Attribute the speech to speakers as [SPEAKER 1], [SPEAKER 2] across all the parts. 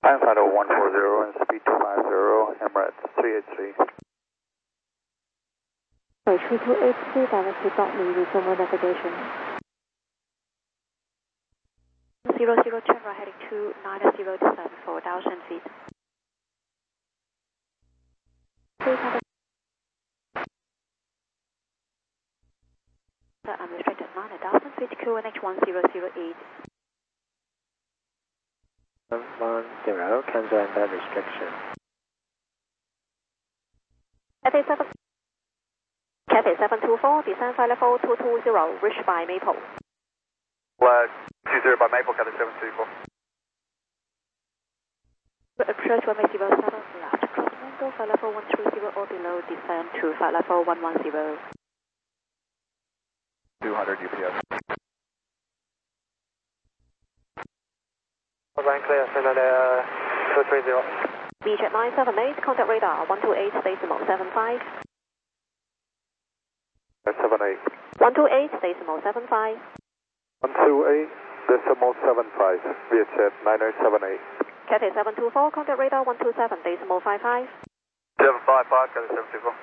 [SPEAKER 1] Firefighter 140 and speed 250, Emirates 383.
[SPEAKER 2] 3283, directly Botany, resume navigation. 00, turn right heading 290, descend 4,000 feet. Unrestricted 9,000 feet, QNH 1008.
[SPEAKER 3] 110, cancel and that restriction.
[SPEAKER 2] Cathay 724, descend flight level 220, reach by Maple.
[SPEAKER 1] Flag 20 by Maple, Cathay 724.
[SPEAKER 2] Approach 180, left, cross window, flight level 130 or below, descend to flight level 110.
[SPEAKER 1] 200 UPS.
[SPEAKER 3] Line clear, send out 230.
[SPEAKER 2] VJet 978, contact radar 128, decimal 75.
[SPEAKER 1] 78.
[SPEAKER 2] 128, decimal 75.
[SPEAKER 1] 128, decimal 75. VHF 9078.
[SPEAKER 2] Cathay 724, contact radar 127, decimal 55.
[SPEAKER 1] 755, Cathay 724.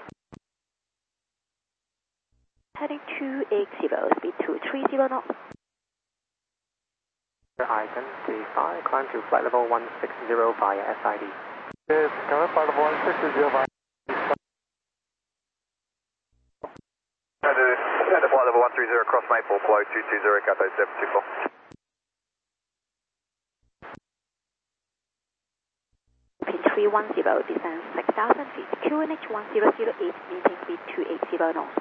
[SPEAKER 2] Heading 280, speed 230 knots.
[SPEAKER 3] Icon 35, climb to flight level 160 via SID.
[SPEAKER 1] Yes, current flight level 160 via Head flight level 130, cross Maple, flow 220, Cathay 724.
[SPEAKER 2] Pin 310, descend 6,000 feet, QNH 1008, maintain speed 280 knots.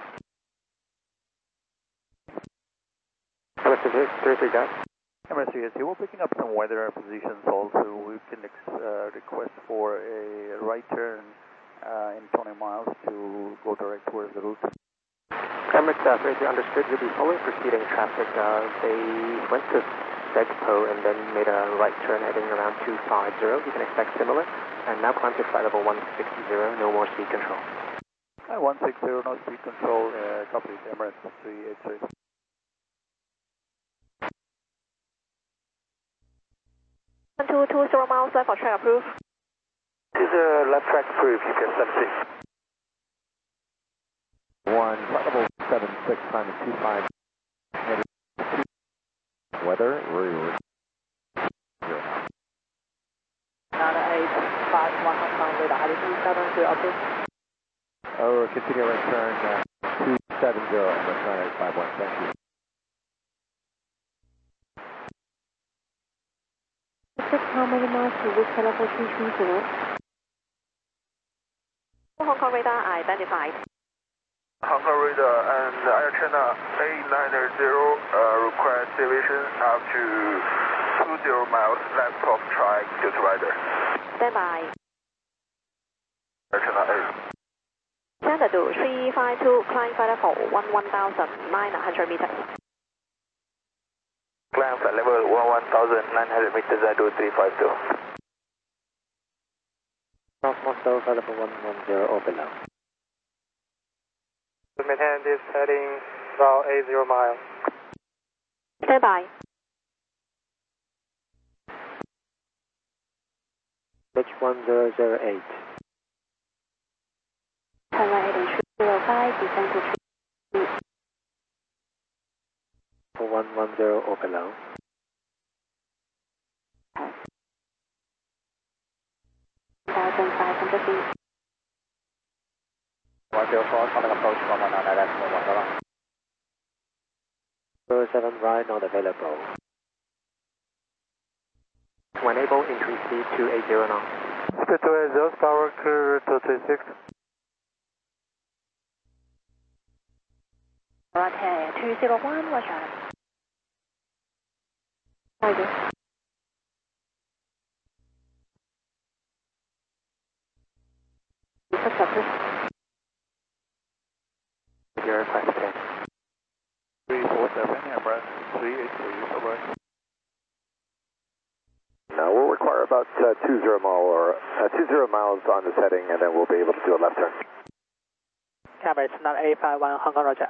[SPEAKER 3] Emirates 333, guys.
[SPEAKER 1] Emirates 383, we're picking up some weather positions also. We can request for a right turn in 20 miles to go direct towards the route.
[SPEAKER 3] Emirates 333, understood. You'll be following preceding traffic. They went to Segpo and then made a right turn heading around 250. You can expect similar. And now climb to flight level 160, no more speed control.
[SPEAKER 1] 160, no speed control, copy Emirates 383.
[SPEAKER 2] Two 20 miles left for track approved.
[SPEAKER 1] This is left track approved, UPS 76.
[SPEAKER 4] 1, flight level 76, climb to 25, heading 2, weather, route 0 now.
[SPEAKER 2] 985, 100 radar, heading 270, update.
[SPEAKER 4] Oh, continue right turn, 270, Emirates 9851, thank you.
[SPEAKER 2] How many miles to reach level 230? Hong Kong radar identified.
[SPEAKER 1] Hong Kong radar and Air China A900 requires deviation up to 20 miles left of track due to weather.
[SPEAKER 2] Stand by.
[SPEAKER 1] Air China A.
[SPEAKER 2] Xanadu 352, climb flight level 11,900 meters.
[SPEAKER 1] Climb flight level 11,900 meters, I do 352.
[SPEAKER 3] Cross Moscow, flight level 110 or below. Maintain this heading about 80 miles.
[SPEAKER 2] Stand by.
[SPEAKER 3] H1008.
[SPEAKER 2] Turn right heading 305, descend to
[SPEAKER 3] 110 or below.
[SPEAKER 2] 1,500 feet.
[SPEAKER 1] 104, coming approach 119, that's 111.
[SPEAKER 3] 07 right, not available. To enable, increase speed to 80 knots.
[SPEAKER 1] Speed 280, power clear 236.
[SPEAKER 2] Right here, 201, watch out. Roger.
[SPEAKER 3] Your question.
[SPEAKER 1] 347, Emirates 383, over.
[SPEAKER 4] Now we'll require about 20 miles on this heading, and then we'll be able to do a left turn.
[SPEAKER 5] Emirates 9851, Hong Kong, roger.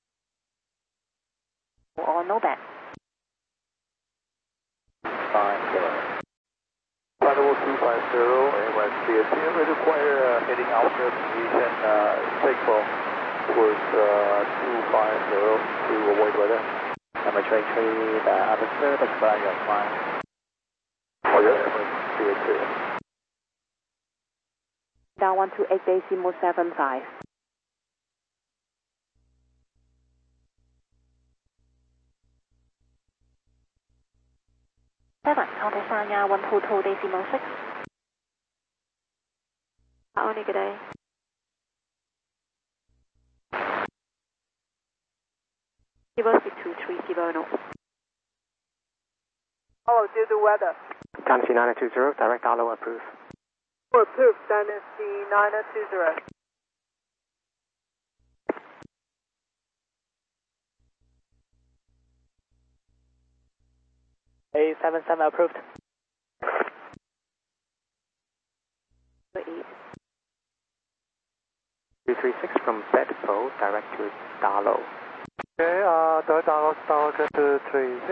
[SPEAKER 2] Or no back.
[SPEAKER 1] 50. Flight level AY CST, we require heading after position takeoff was 250 to avoid weather.
[SPEAKER 5] Number 33, the atmosphere, the flag is fine.
[SPEAKER 1] Oh yeah, CST.
[SPEAKER 2] Down 128.75. Contact Sanya 122.6. Only good day. Speed 230 knots.
[SPEAKER 5] Hello, due to weather.
[SPEAKER 3] Dynasty 920, direct Arlo approved.
[SPEAKER 5] Approved, Dynasty 920. A77 approved.
[SPEAKER 3] 236 from Bedford, direct to Darlow.
[SPEAKER 5] Okay, direct Darlow, get to 36.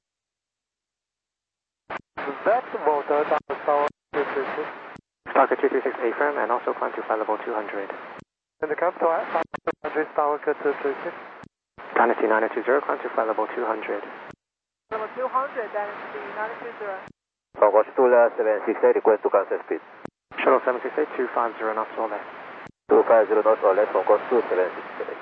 [SPEAKER 5] Bedford, direct Darlow, 236.
[SPEAKER 3] Starker 236 A-firm and also climb to flight level 200.
[SPEAKER 5] In the capital, 200, Darlow, get to 36.
[SPEAKER 3] Dynasty 920, climb to flight level 200.
[SPEAKER 5] Level 200, Dynasty 920.
[SPEAKER 1] Concourse 768, request to cancel speed.
[SPEAKER 3] Shuttle 768, 250 knots or less.
[SPEAKER 1] 250 knots or less, Concourse 768.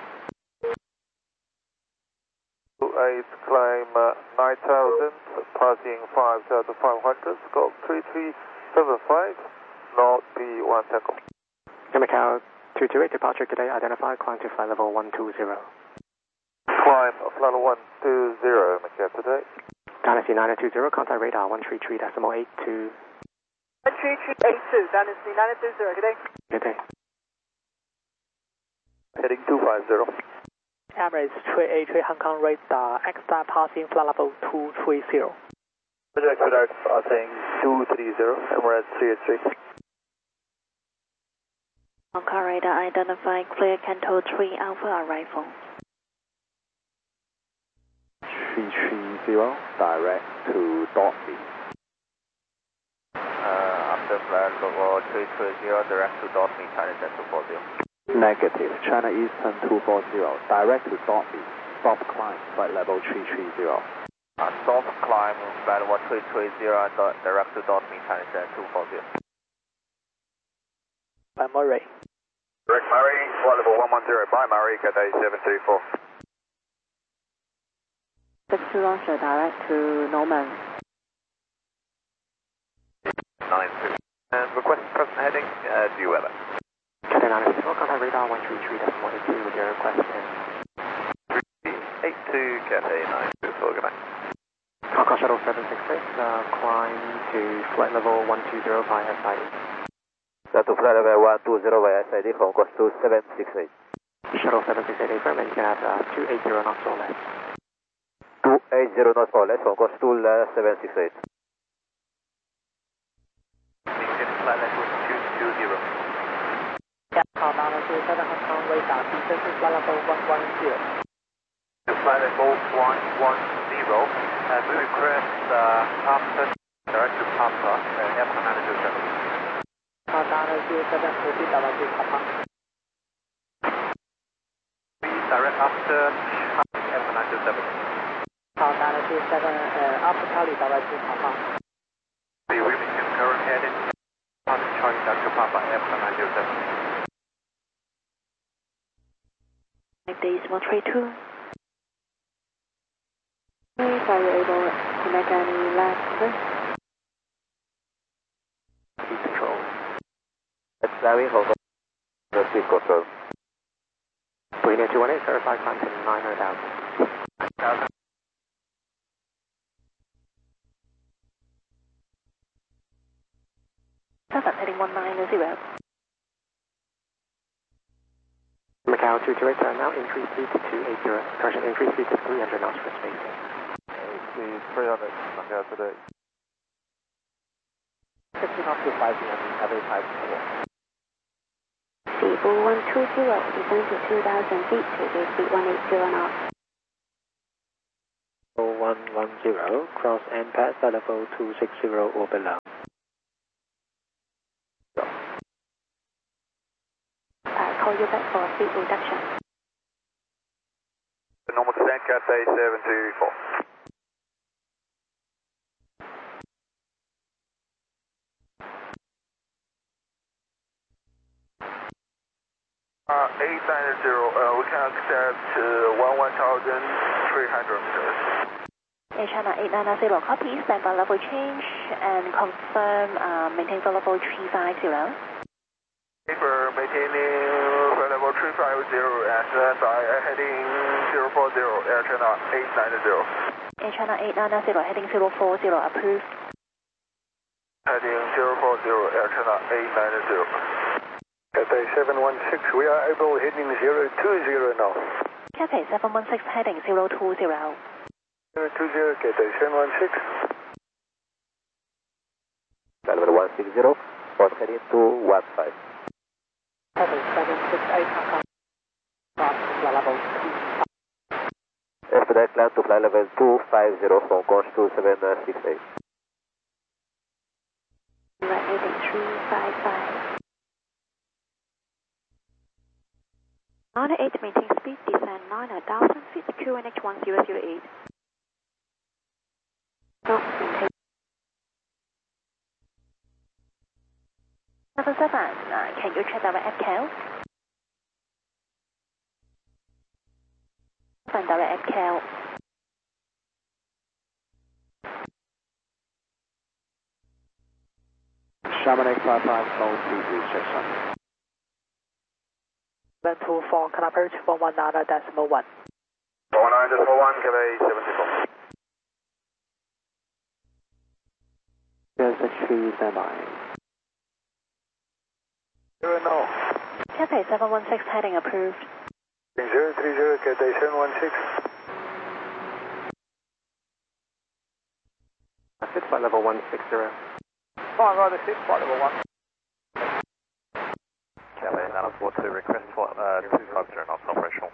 [SPEAKER 1] 28, climb 9000, passing 5500, scope 3375, North B1 tackle.
[SPEAKER 3] Macau 228, departure today identified, climb to flight level 120.
[SPEAKER 1] Climb flight 120, Macau today.
[SPEAKER 3] Dynasty 920, contact radar 133.82.
[SPEAKER 5] 13382, Dynasty 920, good day.
[SPEAKER 3] Good day.
[SPEAKER 1] Heading 250.
[SPEAKER 5] Emirates 383 Hong Kong radar, extra passing flight level 230.
[SPEAKER 1] Project radar passing 230, Emirates 383.
[SPEAKER 2] Hong Kong radar identified, clear Canto 3 Alpha arrival.
[SPEAKER 4] 330, direct to Dortmund.
[SPEAKER 1] After flight level 330, direct to Dortmund, China Central 40.
[SPEAKER 4] Negative, China Eastern 240, direct to Dortmund. Stop climb, flight level 330.
[SPEAKER 1] Stop climb, flight level 330, direct to Dortmund, China Central 240.
[SPEAKER 5] By Murray.
[SPEAKER 1] Direct Murray, flight level 110, by Murray, Cathay 734.
[SPEAKER 2] 62 Roger, direct to Norman.
[SPEAKER 1] 92. And request present heading, due weather.
[SPEAKER 3] Cathay 920, contact radar 133.82 with your request in.
[SPEAKER 1] 382, Cathay 924, good night.
[SPEAKER 3] Hong Kong Shuttle 766, climb to flight level 120 by SID.
[SPEAKER 1] That to flight level 120 by SID, Hong Kong 2768.
[SPEAKER 3] Shuttle 768 affirm, and you can have 280 knots or less.
[SPEAKER 1] 280 knots or less, Hong Kong 768. Flight level 220.
[SPEAKER 5] Hong Kong 7 Hong Kong radar, descending flight level 110.
[SPEAKER 1] Flight level 110, we request after direct to Papa, Aircon 927.
[SPEAKER 5] Hong Kong 7 proceed direct to Papa.
[SPEAKER 1] We direct after Aircon 927.
[SPEAKER 5] Hong Kong 7 after Charlie direct to Papa.
[SPEAKER 1] We maintain current heading, after Charlie direct to Papa, Aircon 927.
[SPEAKER 2] Days 132. Are you able to make any last turn?
[SPEAKER 3] Speed control.
[SPEAKER 1] That's Larry, Hong Kong. The speed control.
[SPEAKER 3] Premier 218, certified climb to 900,000.
[SPEAKER 1] 9,000.
[SPEAKER 2] Perfect, heading 190.
[SPEAKER 3] Macau 228, now increase speed to 280. Correction, increase speed to 300 knots for spacing.
[SPEAKER 1] Speed 300, Macau today.
[SPEAKER 5] 15 knots to 5 p.m. Cathay 5
[SPEAKER 2] Seabull 120, descend to 2,000 feet, to speed 180 knots.
[SPEAKER 5] 110, cross and pass level 260 or below.
[SPEAKER 2] call you back for a speed reduction.
[SPEAKER 1] Normal descent, Cathay 724. 890, we can accept 11,300 meters.
[SPEAKER 2] Air China 890, copy, standby level change, and confirm maintain for level 350.
[SPEAKER 1] Paper maintaining flight level 350 and standby heading 040, Air China 890.
[SPEAKER 2] Air China 890, heading 040, approved.
[SPEAKER 1] Heading 040, Air China 890. Cathay 716, we are able heading 020 now.
[SPEAKER 2] Cathay 716, heading 020.
[SPEAKER 1] 020, Cathay 716.
[SPEAKER 3] Level 160, was heading to 15.
[SPEAKER 5] Cathay 768 Hong Kong, flight level 25.
[SPEAKER 3] After that, climb to flight level 250 from course 2768.
[SPEAKER 2] Right, heading 355. On 8 maintain speed, descend 9,000 feet, QNH 1008. No, maintain. 77, can you check our FCAL? Find our FCAL.
[SPEAKER 4] Chamonix 55, Gold 2 check sun.
[SPEAKER 5] 724, can approach 419.1.
[SPEAKER 1] 419.1, Cathay 74.
[SPEAKER 3] Yes, actually, standby.
[SPEAKER 1] 0 now.
[SPEAKER 2] Cathay 716, heading approved.
[SPEAKER 1] 030, Cathay 716.
[SPEAKER 3] Sit flight level 160.
[SPEAKER 5] Flying right assist, flight level 1.
[SPEAKER 4] Cathay 942, request for 250 knots operational.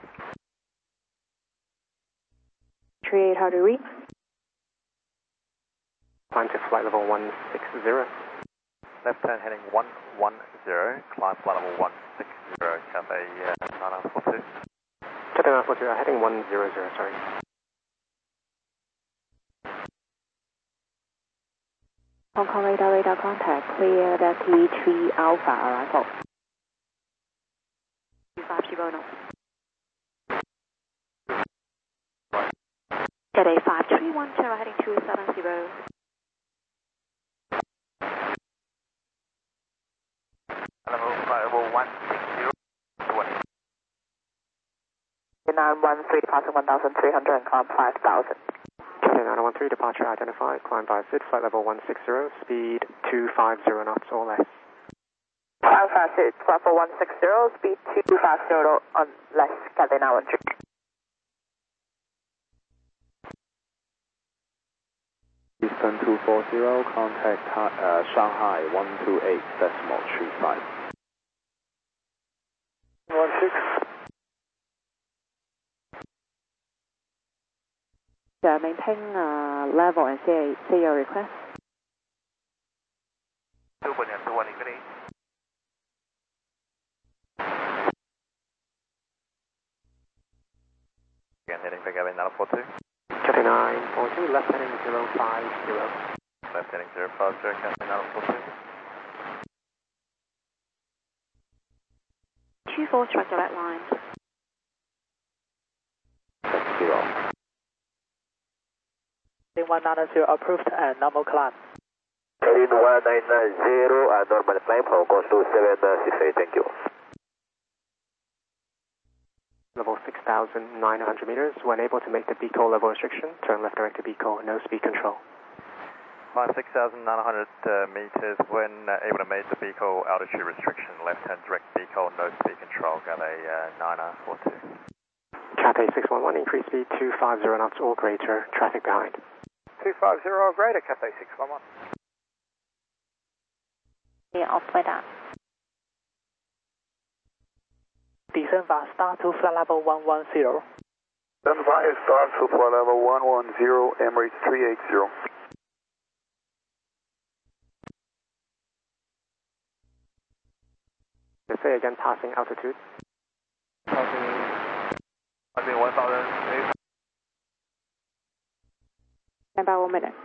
[SPEAKER 2] 38, how do you read?
[SPEAKER 3] Climb to flight level 160.
[SPEAKER 4] Left turn heading 110, climb flight level 160, Cathay 942.
[SPEAKER 3] Cathay 942, heading 100, sorry.
[SPEAKER 2] Hong Kong radar contact, clear the T3 Alpha arrival. 250 knots. Cathay 5310, heading 270.
[SPEAKER 1] Level 160.
[SPEAKER 5] 913, passing 1,300 and climb 5,000.
[SPEAKER 3] Cathay 913, departure identified, climb by SID, flight level 160, speed 250 knots or less.
[SPEAKER 5] Alpha SID, flight level 160, speed 250 on less, Cathay 913.
[SPEAKER 4] Eastern 240, contact Shanghai 128.35.
[SPEAKER 1] 16.
[SPEAKER 2] Yeah, maintain level and say your request.
[SPEAKER 1] 21 degree.
[SPEAKER 4] Again, heading for Gavin 942.
[SPEAKER 3] Cathay 942, left heading 050.
[SPEAKER 4] Left heading 050, Cathay 942.
[SPEAKER 2] 24, strike direct line.
[SPEAKER 3] 0.
[SPEAKER 5] 190, approved and normal climb.
[SPEAKER 3] Heading 1990, normal climb from course 2768, thank you. Level 6,900 meters. When able to make the BCO level restriction, turn left direct to BCO, no speed control.
[SPEAKER 4] 6,900 meters. When able to make the BCO altitude restriction, left hand direct BCO, no speed control, Cathay 942.
[SPEAKER 3] Cathay 611, increase speed 250 knots or greater, traffic behind.
[SPEAKER 1] 250 or greater, Cathay 611.
[SPEAKER 2] Yeah, off weather.
[SPEAKER 5] Descend by star to flight level 110.
[SPEAKER 1] Stand by, start to flight level 110, Emirates 380.
[SPEAKER 3] Say again, passing altitude.
[SPEAKER 1] Passing 1,000.
[SPEAKER 5] Stand by 1 minute.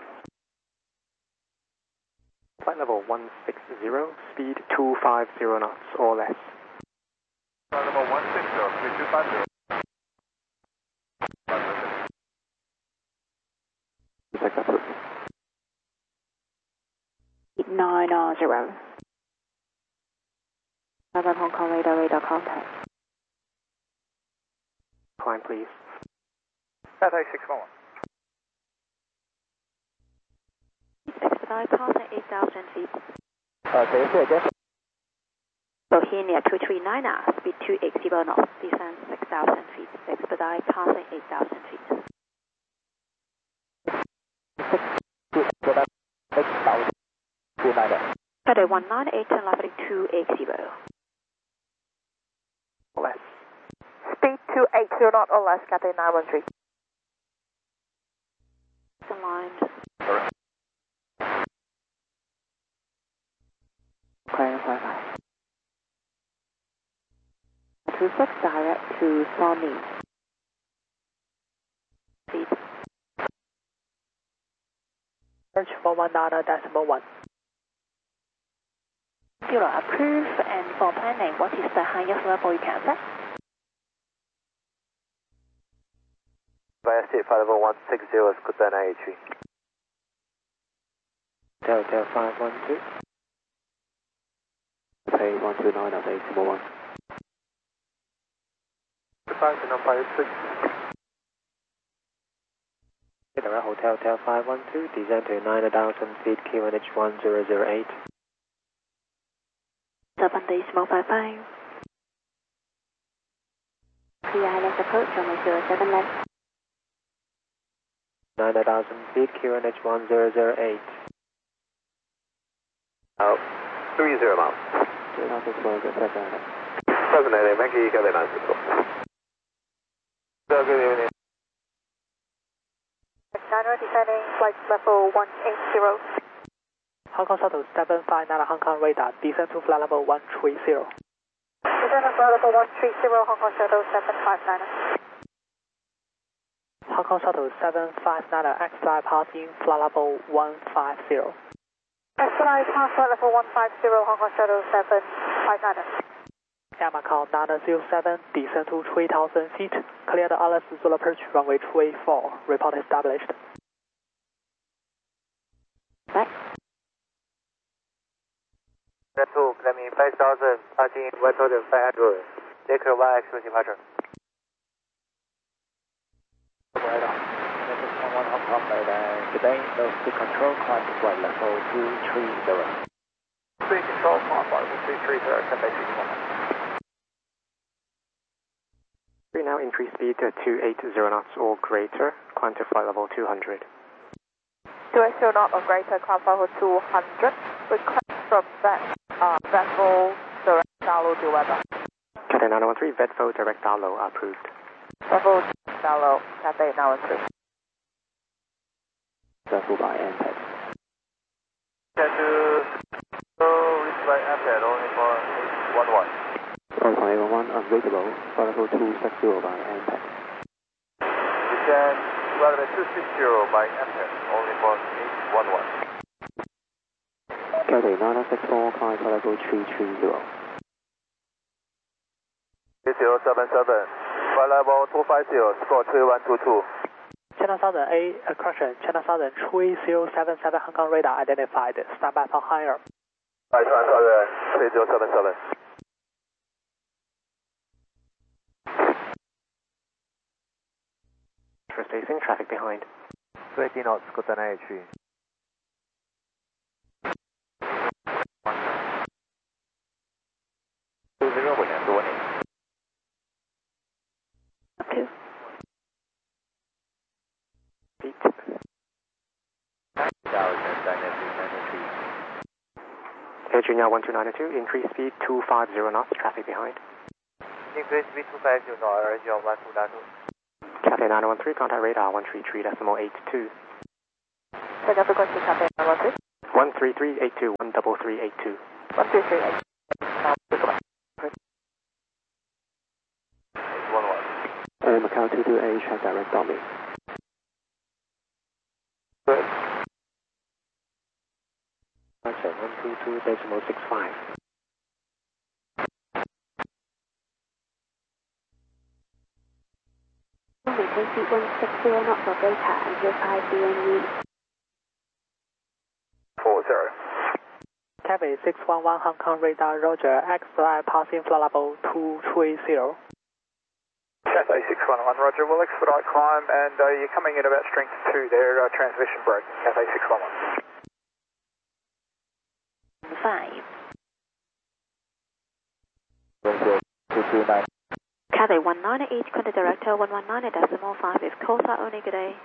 [SPEAKER 3] Flight level 160, speed 250 knots or less.
[SPEAKER 1] Flight level 160, speed 250.
[SPEAKER 3] Successful.
[SPEAKER 5] 990. Hong Kong radar contact.
[SPEAKER 3] Climb, please.
[SPEAKER 4] Cathay 611.
[SPEAKER 2] Expedite passing 8,000 feet.
[SPEAKER 3] Can you say again?
[SPEAKER 2] Bohemia 239, speed 280 knots, descend 6,000 feet. Expedite passing 8,000 feet.
[SPEAKER 3] 6,000.
[SPEAKER 2] Cathay 198, turn left heading 280.
[SPEAKER 3] Less.
[SPEAKER 5] Speed 280 knot or less, Cathay 913.
[SPEAKER 2] Aligned.
[SPEAKER 5] Clearing flyby. 26 direct to Sony.
[SPEAKER 2] Feet.
[SPEAKER 5] Search 119.1.
[SPEAKER 2] Zero approve, and for planning, what is the highest level you can set?
[SPEAKER 4] Via state flight level 160, Scoot 983.
[SPEAKER 3] Delta 512. Pay 129 of 801.
[SPEAKER 1] Departure number 56.
[SPEAKER 3] Hotel 512, descend to 9,000 feet, QNH 1008.
[SPEAKER 2] 7.55. Clear Highlands approach, runway 07 left.
[SPEAKER 3] 9,000 feet, QNH 1008.
[SPEAKER 4] Out. 30 miles. Fascinating, thank you, Cathay 960. Good evening.
[SPEAKER 5] 9 descending, flight level 180.
[SPEAKER 6] Hong Kong Shuttle 759 Hong Kong radar, descend to flight level 130.
[SPEAKER 5] Descend to flight level 130, Hong Kong Shuttle 759.
[SPEAKER 6] Hong Kong Shuttle 759 X-Fly passing flight level 150.
[SPEAKER 5] Expedite pass flight level 150, Hong Kong Shuttle 759.
[SPEAKER 6] Air Macau 907, descend to 3,000 feet, clear the Alice Zulu approach, runway 24, report established.
[SPEAKER 2] Back.
[SPEAKER 4] Red 2, climbing 5,000, passing 1,500, Decker 1 X departure.
[SPEAKER 3] Radar. This is 1 Hong Kong radar. Today, no speed control, climb to flight level 230.
[SPEAKER 4] Speed control, climb flight level 230, Cathay 611.
[SPEAKER 3] We now increase speed to 280 knots or greater, climb to flight level 200.
[SPEAKER 5] 280 knot or greater, climb flight level 200. Request from Vettel direct download to weather.
[SPEAKER 3] Cathay 913, Vetvo direct download approved.
[SPEAKER 5] Vettel download, Cathay 913.
[SPEAKER 3] Careful by MPEG.
[SPEAKER 1] Can you reach by MPEG only for 811?
[SPEAKER 3] Alpha 811, unreadable, flight level 260 by MPEG.
[SPEAKER 1] Descend runway 260 by MPEG only for 811.
[SPEAKER 3] Cathay 9064, climb flight level 330.
[SPEAKER 1] 3077, flight level 250, score 3122.
[SPEAKER 6] China Southern A, correction, China Southern 3077 Hong Kong radar identified, stand by for higher.
[SPEAKER 1] China Southern 3077.
[SPEAKER 3] Facing traffic behind.
[SPEAKER 4] 20 knots, Scoot 983.
[SPEAKER 2] Up to.
[SPEAKER 3] Feet. Air Junior 1292, increase speed 250 knots, traffic behind.
[SPEAKER 4] Increase speed 250 knots, Air Junior 1292.
[SPEAKER 3] Cathay 913, contact radar 133.82.
[SPEAKER 5] Check out frequency, Cathay 913.
[SPEAKER 3] 133.82, 133.82.
[SPEAKER 5] 133.82.
[SPEAKER 3] Cal 228, check direct dummy. Good. Roger, 122.65.
[SPEAKER 2] Maintain speed 160 knots or greater until 5 DNE.
[SPEAKER 1] 40.
[SPEAKER 6] Cathay 611 Hong Kong radar, Roger, XFly passing flight level 230.
[SPEAKER 1] Cathay 611, Roger, we'll expedite climb and you're coming in about strength 2 there, transmission broke. Cathay 611.
[SPEAKER 2] 5.
[SPEAKER 3] 229.
[SPEAKER 2] Cathay 198, contact director 119.5 if calls are only good day.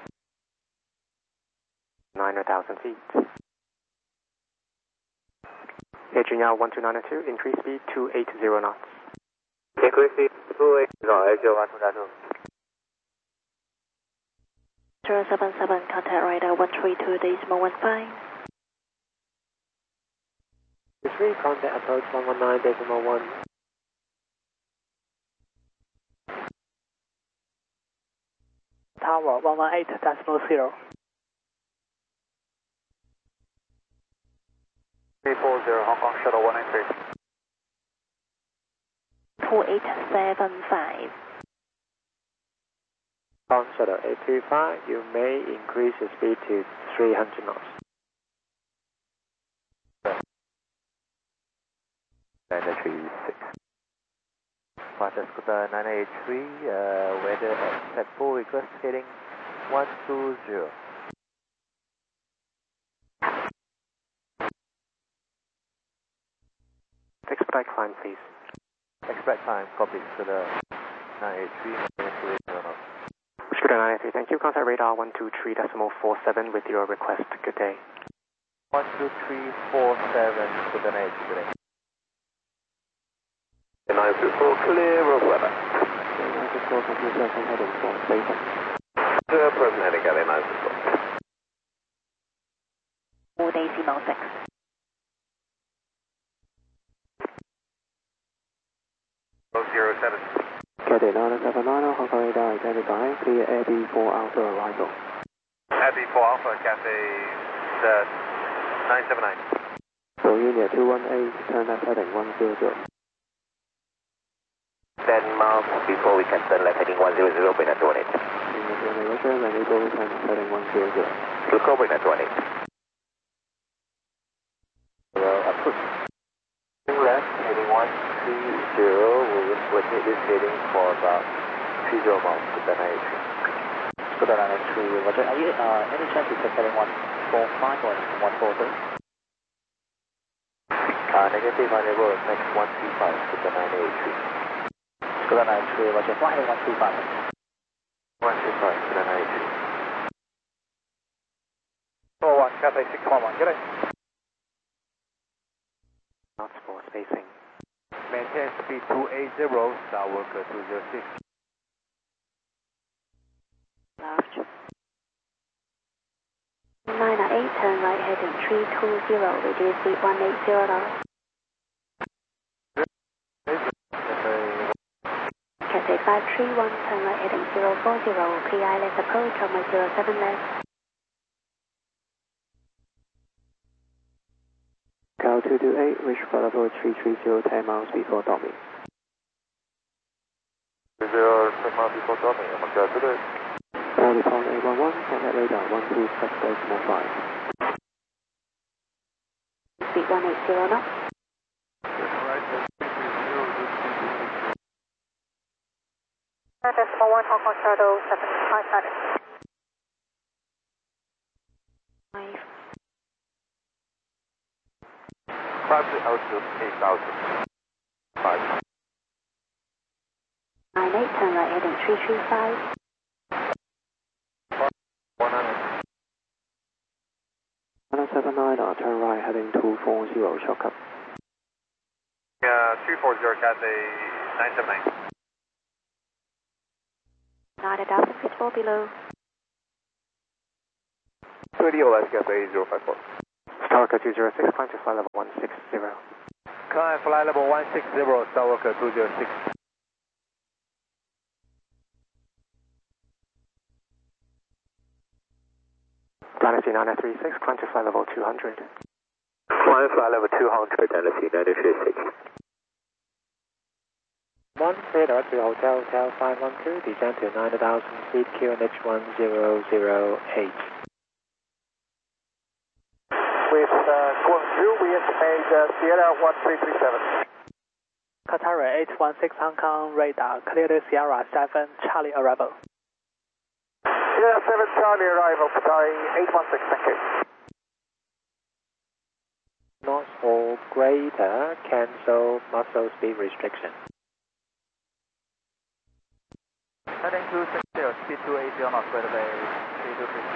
[SPEAKER 3] 9,000 feet. Aging now 1292, increase speed 280 knots.
[SPEAKER 1] Increase speed 280
[SPEAKER 2] 077, contact radar 132.15.
[SPEAKER 3] 3, contact approach 119.1.
[SPEAKER 6] Tower 118.0.
[SPEAKER 1] 340 Hong Kong Shuttle 193.
[SPEAKER 2] 4875.
[SPEAKER 3] On shuttle 835, you may increase your speed to 300 knots.
[SPEAKER 4] 936. Flight Scooter 983, weather at Set4, request heading 120.
[SPEAKER 3] Expedite climb, please.
[SPEAKER 4] Expect time, copy, Scooter 983,
[SPEAKER 3] Scooter 983, thank you. Contact radar 123.47 with your request. Good day.
[SPEAKER 4] 12347, Scooter 983, good day.
[SPEAKER 1] 924, clear of weather.
[SPEAKER 3] 924, complete circle heading for station.
[SPEAKER 1] Present heading, Cathay 924.
[SPEAKER 2] 4.6.
[SPEAKER 3] Cathay 979, Hong Kong radar identified, clear Air B4 Alpha arrival.
[SPEAKER 1] Air B4 Alpha, Cathay 979.
[SPEAKER 3] So Union 218, turn left heading 100.
[SPEAKER 1] 10 miles before we can turn left heading 100, bring at 28.
[SPEAKER 3] Roger, when you go turn left heading 100.
[SPEAKER 1] Look over at 28.
[SPEAKER 3] Well, approach.
[SPEAKER 1] Left heading 130, we'll replicate this heading for about 30 miles to the 983.
[SPEAKER 3] Scooter 983, Roger. Are you any chance you can heading 145 or 140?
[SPEAKER 1] Negative unable, next 135 to the 983.
[SPEAKER 3] Scooter 983, Roger. Fly heading 135.
[SPEAKER 1] 135 to the 983.
[SPEAKER 6] 41, Cathay 611, good day.
[SPEAKER 3] Knots for spacing.
[SPEAKER 4] Maintain speed 280, Starworker 206.
[SPEAKER 2] Left. 908, turn right heading 320, reduce speed 180 knots. Cathay 531, turn right heading 040, clear island approach, runway 07 left.
[SPEAKER 3] Cal 228, reach flight level 330, 10 miles before docking.
[SPEAKER 1] 10 miles before docking, I'm on Cal 228.
[SPEAKER 3] All depart 811, contact radar 126.5.
[SPEAKER 2] Speed 180 knots.
[SPEAKER 5] Decimal 1 Hong Kong Shuttle 757.
[SPEAKER 2] 5.
[SPEAKER 1] Climb to altitude 8,000. 5.
[SPEAKER 2] 98, turn right heading 335.
[SPEAKER 1] 100.
[SPEAKER 3] 979, turn right heading 240, shortcut.
[SPEAKER 1] 240 Cathay 979.
[SPEAKER 2] 9,000 feet or below.
[SPEAKER 1] 30 OS Cathay 054.
[SPEAKER 3] Starworker 206, climb to flight level 160.
[SPEAKER 4] Climb flight level 160, Starworker 206.
[SPEAKER 3] Niner36, climb to flight level 200.
[SPEAKER 1] Climb flight level 200, Tennessee 936.
[SPEAKER 3] 1, clear direct to Hotel 512, descend to 9,000 feet, QNH 1008.
[SPEAKER 7] With Guangzhou, we estimate Sierra 1337.
[SPEAKER 6] Qatar 816 Hong Kong radar, cleared Sierra 7 Charlie arrival.
[SPEAKER 7] Sierra 7 Charlie arrival, Qatar 816, thank you.
[SPEAKER 3] North or greater, cancel muscle speed restriction.
[SPEAKER 7] Heading 260, speed 280 knots, by the way, 323.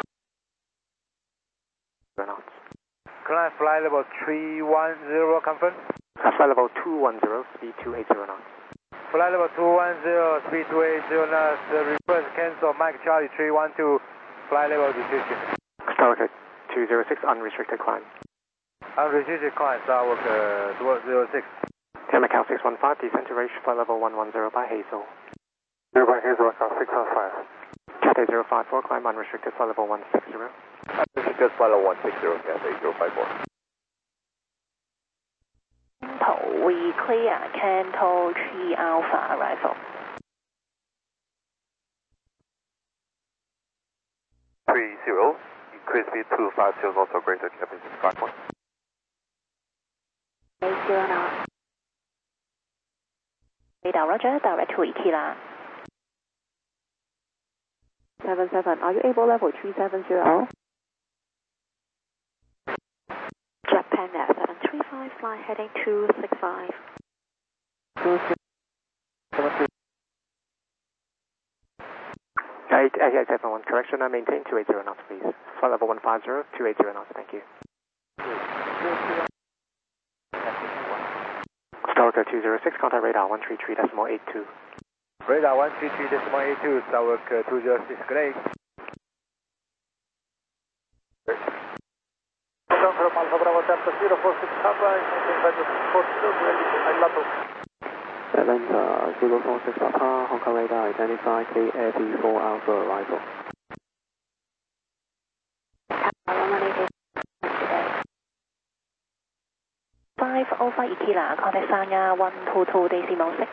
[SPEAKER 3] Knots.
[SPEAKER 7] Climb flight level 310, confirm.
[SPEAKER 3] Flight level 210, speed 280 knots.
[SPEAKER 7] Flight level 210, speed 280 knots, request cancel, Mike Charlie 312, flight level decision.
[SPEAKER 3] Starlink 206, unrestricted climb.
[SPEAKER 7] Unrestricted climb, Starlink 206.
[SPEAKER 3] Macau 615, descent to ratio flight level 110 by Hazel.
[SPEAKER 1] 0 by Hazel, Macau 615.
[SPEAKER 3] Cathay 054, climb unrestricted flight level 160.
[SPEAKER 1] Unrestricted flight level 160, Cathay 054.
[SPEAKER 2] We clear Canto 3 Alpha arrival.
[SPEAKER 1] 30, increase speed 250 knots or greater, Cathay 651.
[SPEAKER 2] 80 knots. Radar Roger, direct to Ikila. 77, are you able level 370? Japan Air 735, fly heading 265.
[SPEAKER 3] 8871, correction, I maintain 280 knots, please. Flight level 150, 280 knots, thank you. Starlink 206, contact radar 133.82.
[SPEAKER 7] Radar 133.82, Starlink 206, great. From Alpha Bravo Delta 046 Papa,
[SPEAKER 3] Atlanta 046 Papa, Hong Kong radar identified KF4 Alpha arrival.
[SPEAKER 2] 5 Alpha Ikila, contact Sanya 122.6.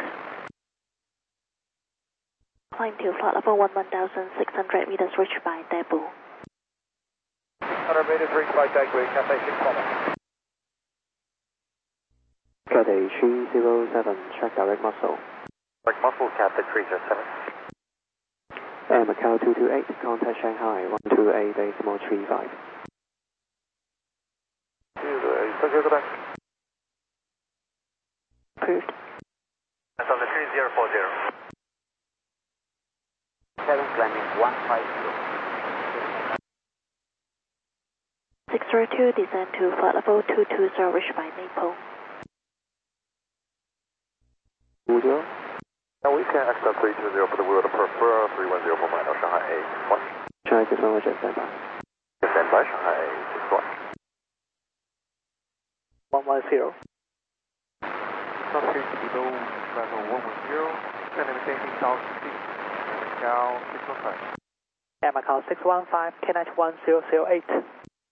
[SPEAKER 2] Climb to flight level 1,600 meters, reached by Daegu.
[SPEAKER 7] 600 meters reached by Daegu, Cathay 6
[SPEAKER 3] Cathay 307, check direct muscle.
[SPEAKER 1] Direct muscle, Cathay 307.
[SPEAKER 3] Air Macau 228, contact Shanghai 128.35.
[SPEAKER 1] 228,
[SPEAKER 2] Approved.
[SPEAKER 1] that's on the 3040.
[SPEAKER 7] 7 climbing 150.
[SPEAKER 2] 602, descend to flight level 220, reached by Maple.
[SPEAKER 1] Now we can accept 320, but we would prefer 310 for minor Shanghai 861.
[SPEAKER 3] Shanghai 61, Roger, stand by.
[SPEAKER 1] Stand by, Shanghai 861.
[SPEAKER 6] 110.
[SPEAKER 1] Not 3 below level 110, and maintaining 1000 feet. Macau 615.
[SPEAKER 6] Air Macau 615, KNH 1008.
[SPEAKER 1] 008,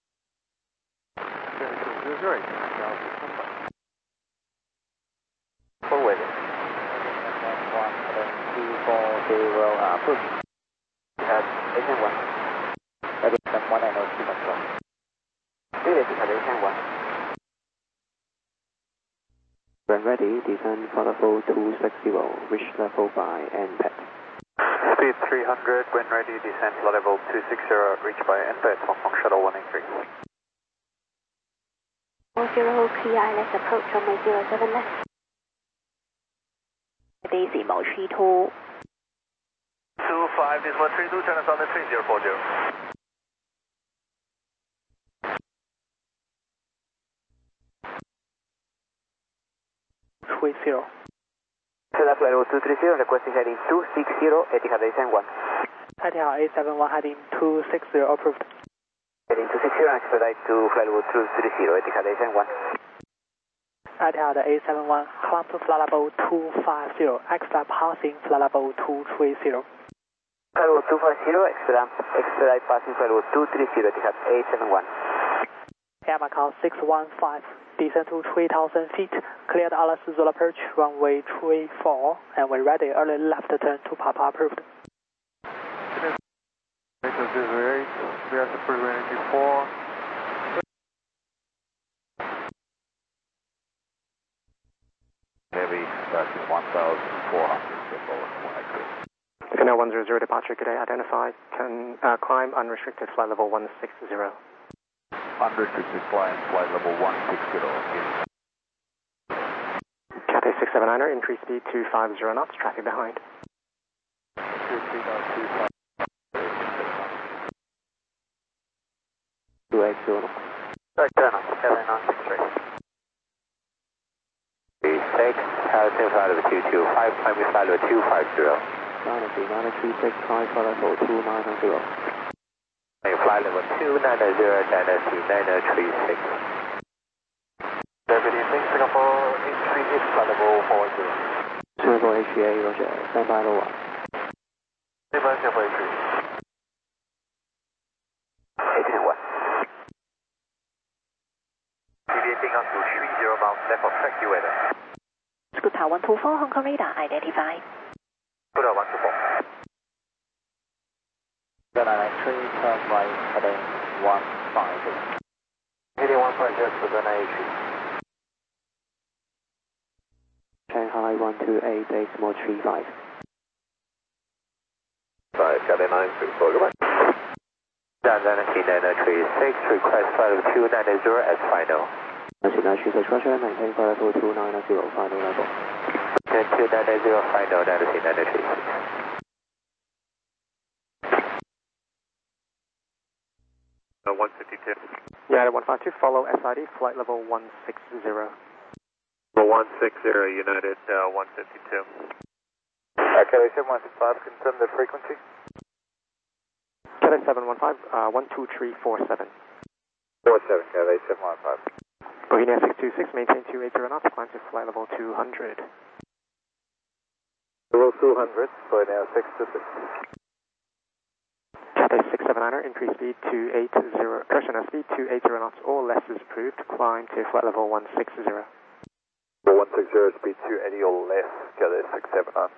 [SPEAKER 1] Macau 615.
[SPEAKER 7] Forward. 240, push. At 801. That is 1902 control. Clear to 801.
[SPEAKER 3] When ready, descend for level 260, reach level by NPET.
[SPEAKER 1] Speed 300, when ready, descend flight level 260, reach by NPET, Hong Kong Shuttle 183.
[SPEAKER 2] 40 clear, ILS approach runway 07 left. Daisy Mo 32.
[SPEAKER 1] 25, this 132, turn us on the 3040.
[SPEAKER 6] 30.
[SPEAKER 7] Select flight level 230, requesting heading 260, Etihad A71.
[SPEAKER 6] Etihad A71 heading 260, approved.
[SPEAKER 7] Heading 260, expedite to flight level 230, Etihad A71.
[SPEAKER 6] Etihad A71, climb to flight level 250, extra passing flight level 230.
[SPEAKER 8] Flight level 250, expedite passing flight level 230, TCAT 871.
[SPEAKER 6] Air Macau 615, descend to 3,000 feet, cleared Alice Zulu approach, runway 34, and when ready, early left turn to Papa approved.
[SPEAKER 7] We are Super 84.
[SPEAKER 9] Heavy, that's 1,400.
[SPEAKER 3] Canal 100 departure, good day, identified. Can climb unrestricted flight level 160.
[SPEAKER 9] Unrestricted climb, flight level 160.
[SPEAKER 3] Cathay 679er, increase speed to 50 knots, traffic behind.
[SPEAKER 8] 280. Right, turn on, Cathay 963. 36, Harrison flight level 225, climbing flight level 250.
[SPEAKER 3] 936, climb flight level 290.
[SPEAKER 8] Flight level 290, Dynasty 9036. Deputy 6, Singapore 838, flight level 40.
[SPEAKER 3] Singapore HVA, roger, stand by level 1.
[SPEAKER 8] Singapore HVA. 821. Deviating on to 30 miles left of track, you weather.
[SPEAKER 2] Scooter 124, Hong Kong radar identified.
[SPEAKER 8] Scooter 124.
[SPEAKER 3] 993, turn right, heading 150.
[SPEAKER 8] Heading 150 for the NH.
[SPEAKER 3] Shanghai 128, decimal 35.
[SPEAKER 8] 5, Cathay 964, goodbye. Dynasty 9036, request flight level 290 as final.
[SPEAKER 3] Dynasty 936, roger, maintain flight level 290, final level.
[SPEAKER 8] 290 final, Dynasty 936.
[SPEAKER 4] Uh, 152.
[SPEAKER 3] United 152, follow SID, flight level 160.
[SPEAKER 4] Well, 160, United 152.
[SPEAKER 8] Cathay 7165, confirm the frequency.
[SPEAKER 3] Cathay 715, 12347.
[SPEAKER 8] 47, Cathay 715.
[SPEAKER 3] Bohemia 626, maintain 280 knots, climb to flight level 200.
[SPEAKER 8] Level 200, Bohemia 626.
[SPEAKER 3] Cathay 679er, increase speed to 80, correction, speed to 80 knots or less is approved, climb to flight level 160.
[SPEAKER 8] 160, speed 280 or less, Cathay 679.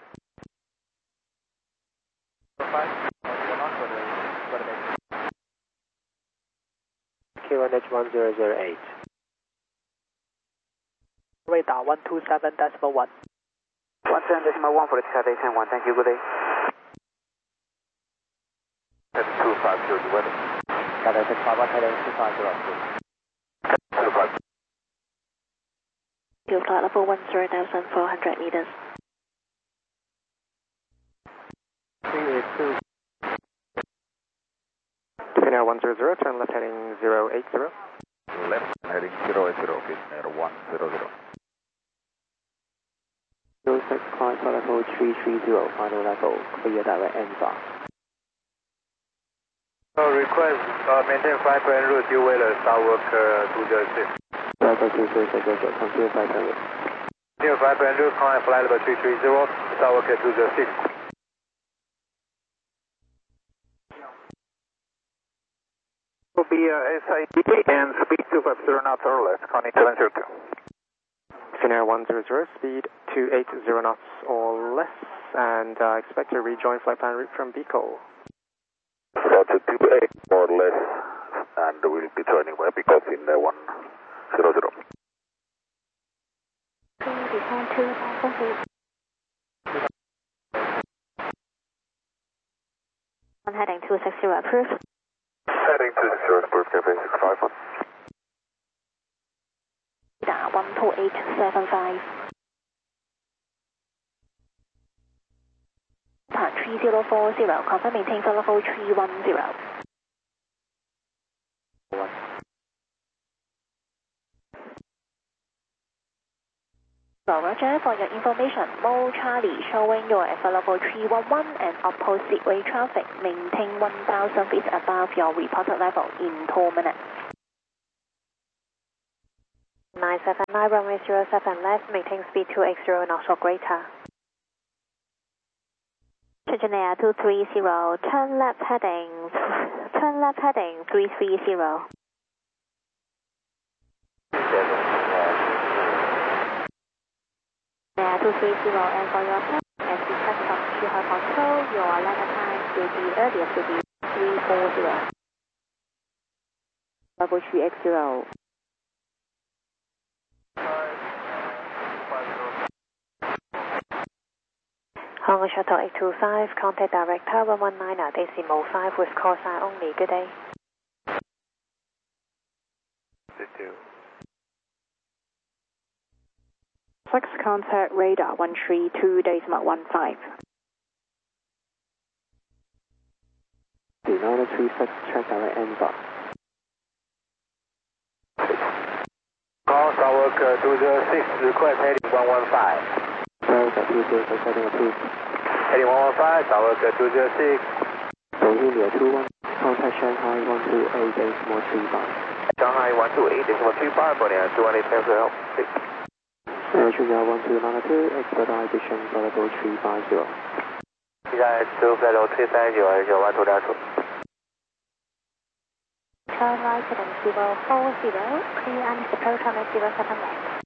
[SPEAKER 3] QNH1008.
[SPEAKER 6] Radar 127.1.
[SPEAKER 8] 110.1 for the Cathay 101, thank you, good day. 250, you weather.
[SPEAKER 3] Cathay 651, heading 250.
[SPEAKER 2] Fuel flight level 10,400 meters.
[SPEAKER 3] 382. Canal 100, turn left heading 080.
[SPEAKER 9] Left heading 080, Finnair 100.
[SPEAKER 3] 06, climb flight level 330, final level, clear direct NVAR.
[SPEAKER 7] Request maintain flight plan route, due weather, Starwork 206.
[SPEAKER 3] Level 206, roger, continue flight plan route.
[SPEAKER 7] Continue flight plan route, climb flight level 330, Starwork 206.
[SPEAKER 8] Will be SID and speed 250 knots or less, Connie 702.
[SPEAKER 3] Finnair 100, speed 280 knots or less, and expect to rejoin flight plan route from Bicol.
[SPEAKER 8] Roger 28 or less, and we'll be joining by Bicol in 100.
[SPEAKER 2] Descend 2,000 feet. On heading 260 approved.
[SPEAKER 8] Heading 260 approved, Cathay 651.
[SPEAKER 2] Radar 14875. 3040, confirm maintain flight level 310. Roger, for your information, Mo Charlie showing you at flight level 311 and opposite way traffic. Maintain 1,000 feet above your reported level in 2 minutes. 979, runway 07 left, maintain speed 280 knots or greater. Engineer 230, turn left heading 330. Engineer 230, and for your time, as discussed from Shuhai Control, your landing time will be earliest to be 340. Level 3X0. Hong Kong Shuttle 825, contact direct Tower 119 decimal 5 with call sign only. Good day.
[SPEAKER 4] 52.
[SPEAKER 10] 6 contact radar 132 decimal 15.
[SPEAKER 3] 936, check direct N-bar.
[SPEAKER 7] Call Southwark 206, request heading 115.
[SPEAKER 3] Delta 206, heading approved.
[SPEAKER 7] Heading 115, Southwark 206.
[SPEAKER 3] Bohemia 21, contact Shanghai 128 decimal 35.
[SPEAKER 8] Shanghai 128 decimal 35, Bonnie 218 for help.
[SPEAKER 3] Junior 1292, expedition level 350.
[SPEAKER 8] 现在2 level 330还是9万多大处
[SPEAKER 2] Turn right heading 040, clear and approach on 07 left.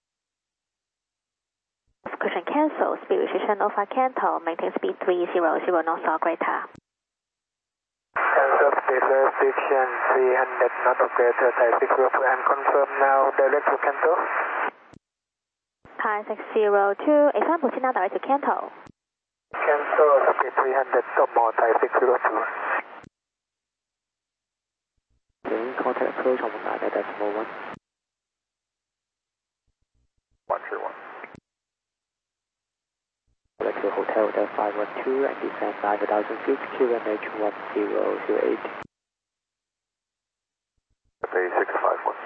[SPEAKER 2] Cushion cancel, speed restriction over Canto, maintain speed 300 knots or greater.
[SPEAKER 7] Cancel speed restriction 300 knots or greater, Thai 602 and confirm now direct to Canto.
[SPEAKER 2] Thai 602, expand Putin now direct to Canto.
[SPEAKER 7] Cancel speed 300 or more, Thai 602.
[SPEAKER 3] Contact approach on 19 decimal 1.
[SPEAKER 4] 131.
[SPEAKER 3] Select to Hotel Del 512 and descend 9,000 feet, QNH 1008.
[SPEAKER 4] Bay 651.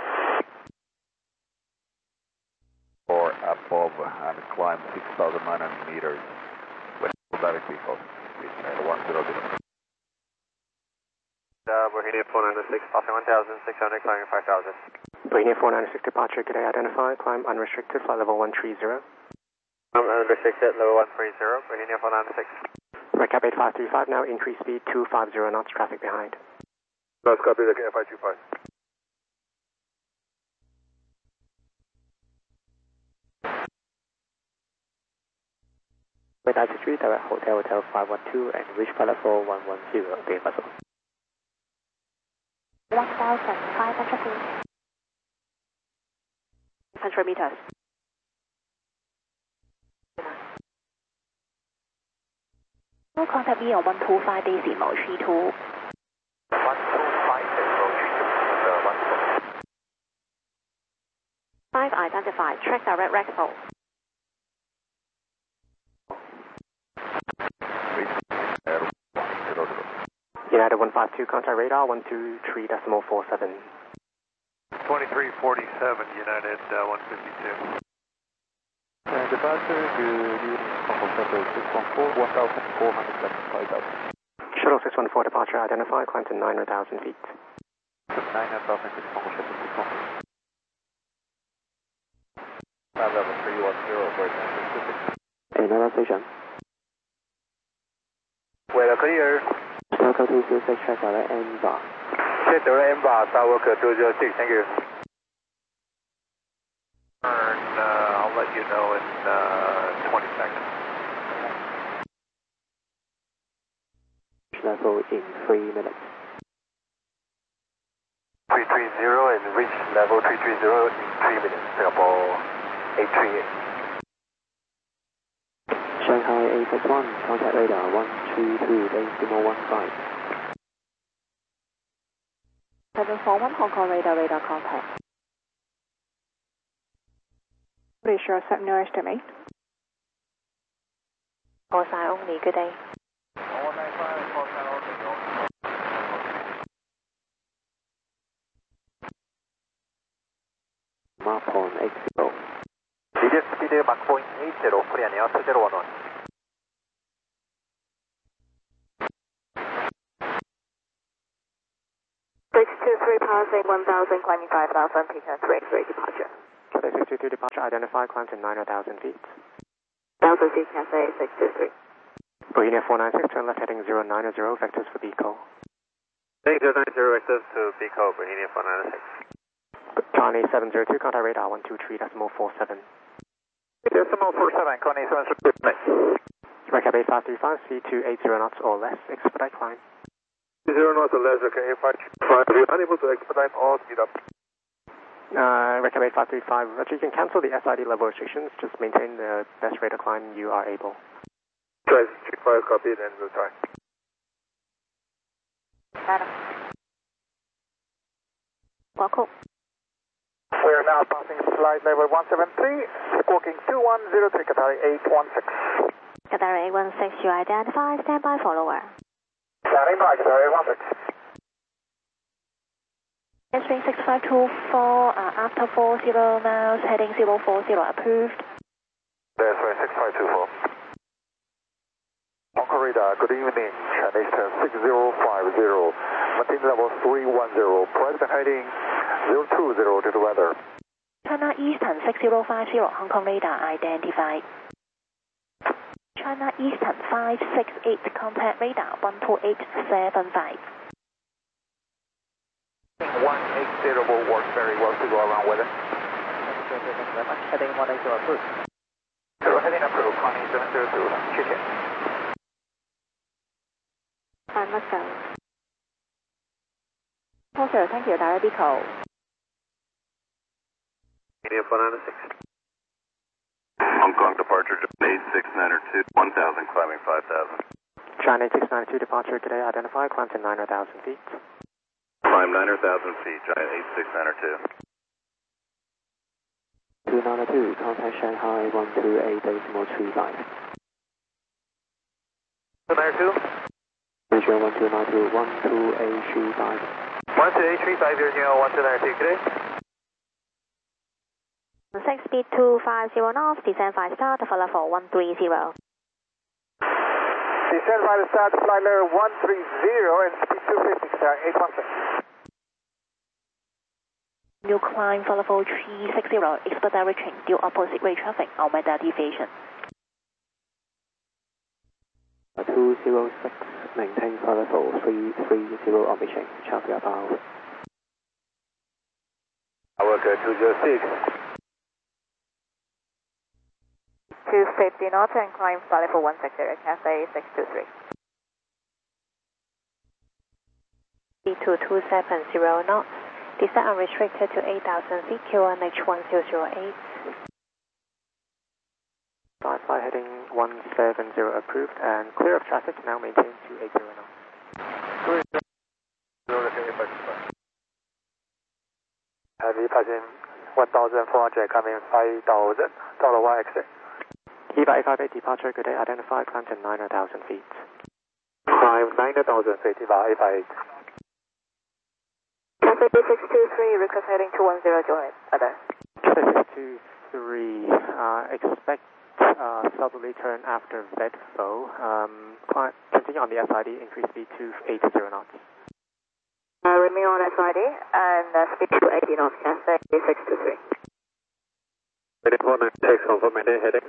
[SPEAKER 9] Or above and climb 6,900 meters. When direct vehicle, speed 100.
[SPEAKER 4] Bohemia 496, passing 1,600, climbing 5,000.
[SPEAKER 3] Bohemia 496 departure, good day, identify, climb unrestricted, flight level 130.
[SPEAKER 4] Unrestricted, level 130, Bohemia 496.
[SPEAKER 3] Recap 8535, now increase speed 250 knots, traffic behind.
[SPEAKER 4] Let's copy the 8525.
[SPEAKER 3] With altitude, direct Hotel 512 and reach flight level 110, okay, vessel.
[SPEAKER 2] 1,500 feet. 100 meters. No contact via 125 decimal 32.
[SPEAKER 4] 125 decimal 32.
[SPEAKER 2] 5 identified, track direct Rexall.
[SPEAKER 3] United 152, contact radar 123 decimal 47.
[SPEAKER 4] 2347, United 152.
[SPEAKER 9] Departure, good evening, Hong Kong Shuttle 614, 1,475,000.
[SPEAKER 3] Shuttle 614 departure, identify, climb to 900,000 feet.
[SPEAKER 9] 9,000 feet, Hong Kong Shuttle 614. Level 310 for San Pacific.
[SPEAKER 3] Another station.
[SPEAKER 7] Weather clear.
[SPEAKER 3] Local 206, check direct N-bar.
[SPEAKER 7] Check direct N-bar, Southwark 206, thank you.
[SPEAKER 4] I'll let you know in 20 seconds.
[SPEAKER 3] Level in 3 minutes.
[SPEAKER 7] 330 and reach level 330 in 3 minutes, Singapore 838.
[SPEAKER 3] Shanghai 861, contact radar 132, decimal 15.
[SPEAKER 2] 741 Hong Kong radar contact.
[SPEAKER 10] Please show set no estimate.
[SPEAKER 2] Call sign only. Good day.
[SPEAKER 7] 195, call sign only.
[SPEAKER 3] Mach 80.
[SPEAKER 4] Immediate speed Mach 80, clear near 2011.
[SPEAKER 5] Passing 1,000, climbing 5,000, Pekin 3 departure.
[SPEAKER 3] Cathay 622 departure, identify, climb to 900,000 feet.
[SPEAKER 5] 1,000 feet, Cathay 623.
[SPEAKER 3] Bohemia 496, turn left heading 090, vectors for Beco.
[SPEAKER 8] Heading 090, vectors to Beco, Bohemia 496.
[SPEAKER 3] Charlie 702, contact radar 123, decimal 47.
[SPEAKER 8] Decimal 47, Connie 702.
[SPEAKER 3] Recap 8535, speed to 80 knots or less, expedite climb.
[SPEAKER 8] 0 knots or less, okay, 8535, we're unable to expedite or speed up.
[SPEAKER 3] Recap 8535, Roger, you can cancel the SID level restrictions, just maintain the best rate of climb you are able.
[SPEAKER 8] Try 35, copy it, and we'll try.
[SPEAKER 5] Adam.
[SPEAKER 2] Welcome.
[SPEAKER 11] We are now passing flight level 173, squawking 2103, Qatari 816.
[SPEAKER 2] Qatari 816, you identify, standby follower.
[SPEAKER 11] Standing by, Qatari 816.
[SPEAKER 2] Entering 6524, after 40 miles, heading 040, approved.
[SPEAKER 1] That's right, 6524. Hong Kong radar, good evening, Chinese 6050, maintain level 310, present heading 020 to the weather.
[SPEAKER 2] China Eastern 6050, Hong Kong radar identified. China Eastern 568, contact radar 12875.
[SPEAKER 1] 180 will work very well to go around with it.
[SPEAKER 6] Thank you very much. Heading 180 approved.
[SPEAKER 1] Heading approved, Connie 702, 谢谢。
[SPEAKER 10] 5 Moscow. Also, thank you, Direct Beco.
[SPEAKER 8] Bohemia 496. Hong Kong departure, 8692, 1000, climbing 5000.
[SPEAKER 3] China 8692, departure today, identify, climb to 9,000 feet.
[SPEAKER 8] Climb 9,000 feet, Giant 8692.
[SPEAKER 9] 292, contact Shanghai 128.35.
[SPEAKER 8] 292?
[SPEAKER 9] Asia 1292, 12835.
[SPEAKER 8] 12835, you're Neo 1292 today.
[SPEAKER 2] 6 speed 250 knots, descend 5 start, for level 130.
[SPEAKER 11] Descend by the start, flight level 130 and speed 250, Qatari 816.
[SPEAKER 2] New climb for level 360, expert direction, due opposite way traffic, Almeida deviation.
[SPEAKER 9] 206, maintain for level 330 on mission, traffic about.
[SPEAKER 8] Our 206.
[SPEAKER 5] 250 knots and climb for level 160, Cathay 623.
[SPEAKER 2] B2270 knots, descent unrestricted to 8,000 feet, QNH 1008.
[SPEAKER 3] Fly heading 170 approved and clear of traffic, now maintain 280 knots.
[SPEAKER 11] Heavy passing 1,400, coming 5,000, dollar Y exit.
[SPEAKER 3] EVA 858, departure, good day, identify, climb to 9,000 feet.
[SPEAKER 11] Climb 9,000 feet, EVA 858.
[SPEAKER 5] Cathay 623, request heading 210, join, other.
[SPEAKER 3] Cathay 623, expect southerly turn after VEDFO. Continue on the SID, increase speed to 80 knots.
[SPEAKER 5] Remain on SID and speed to 80 knots, Cathay 623.
[SPEAKER 8] Heading 496, confirm maintain heading.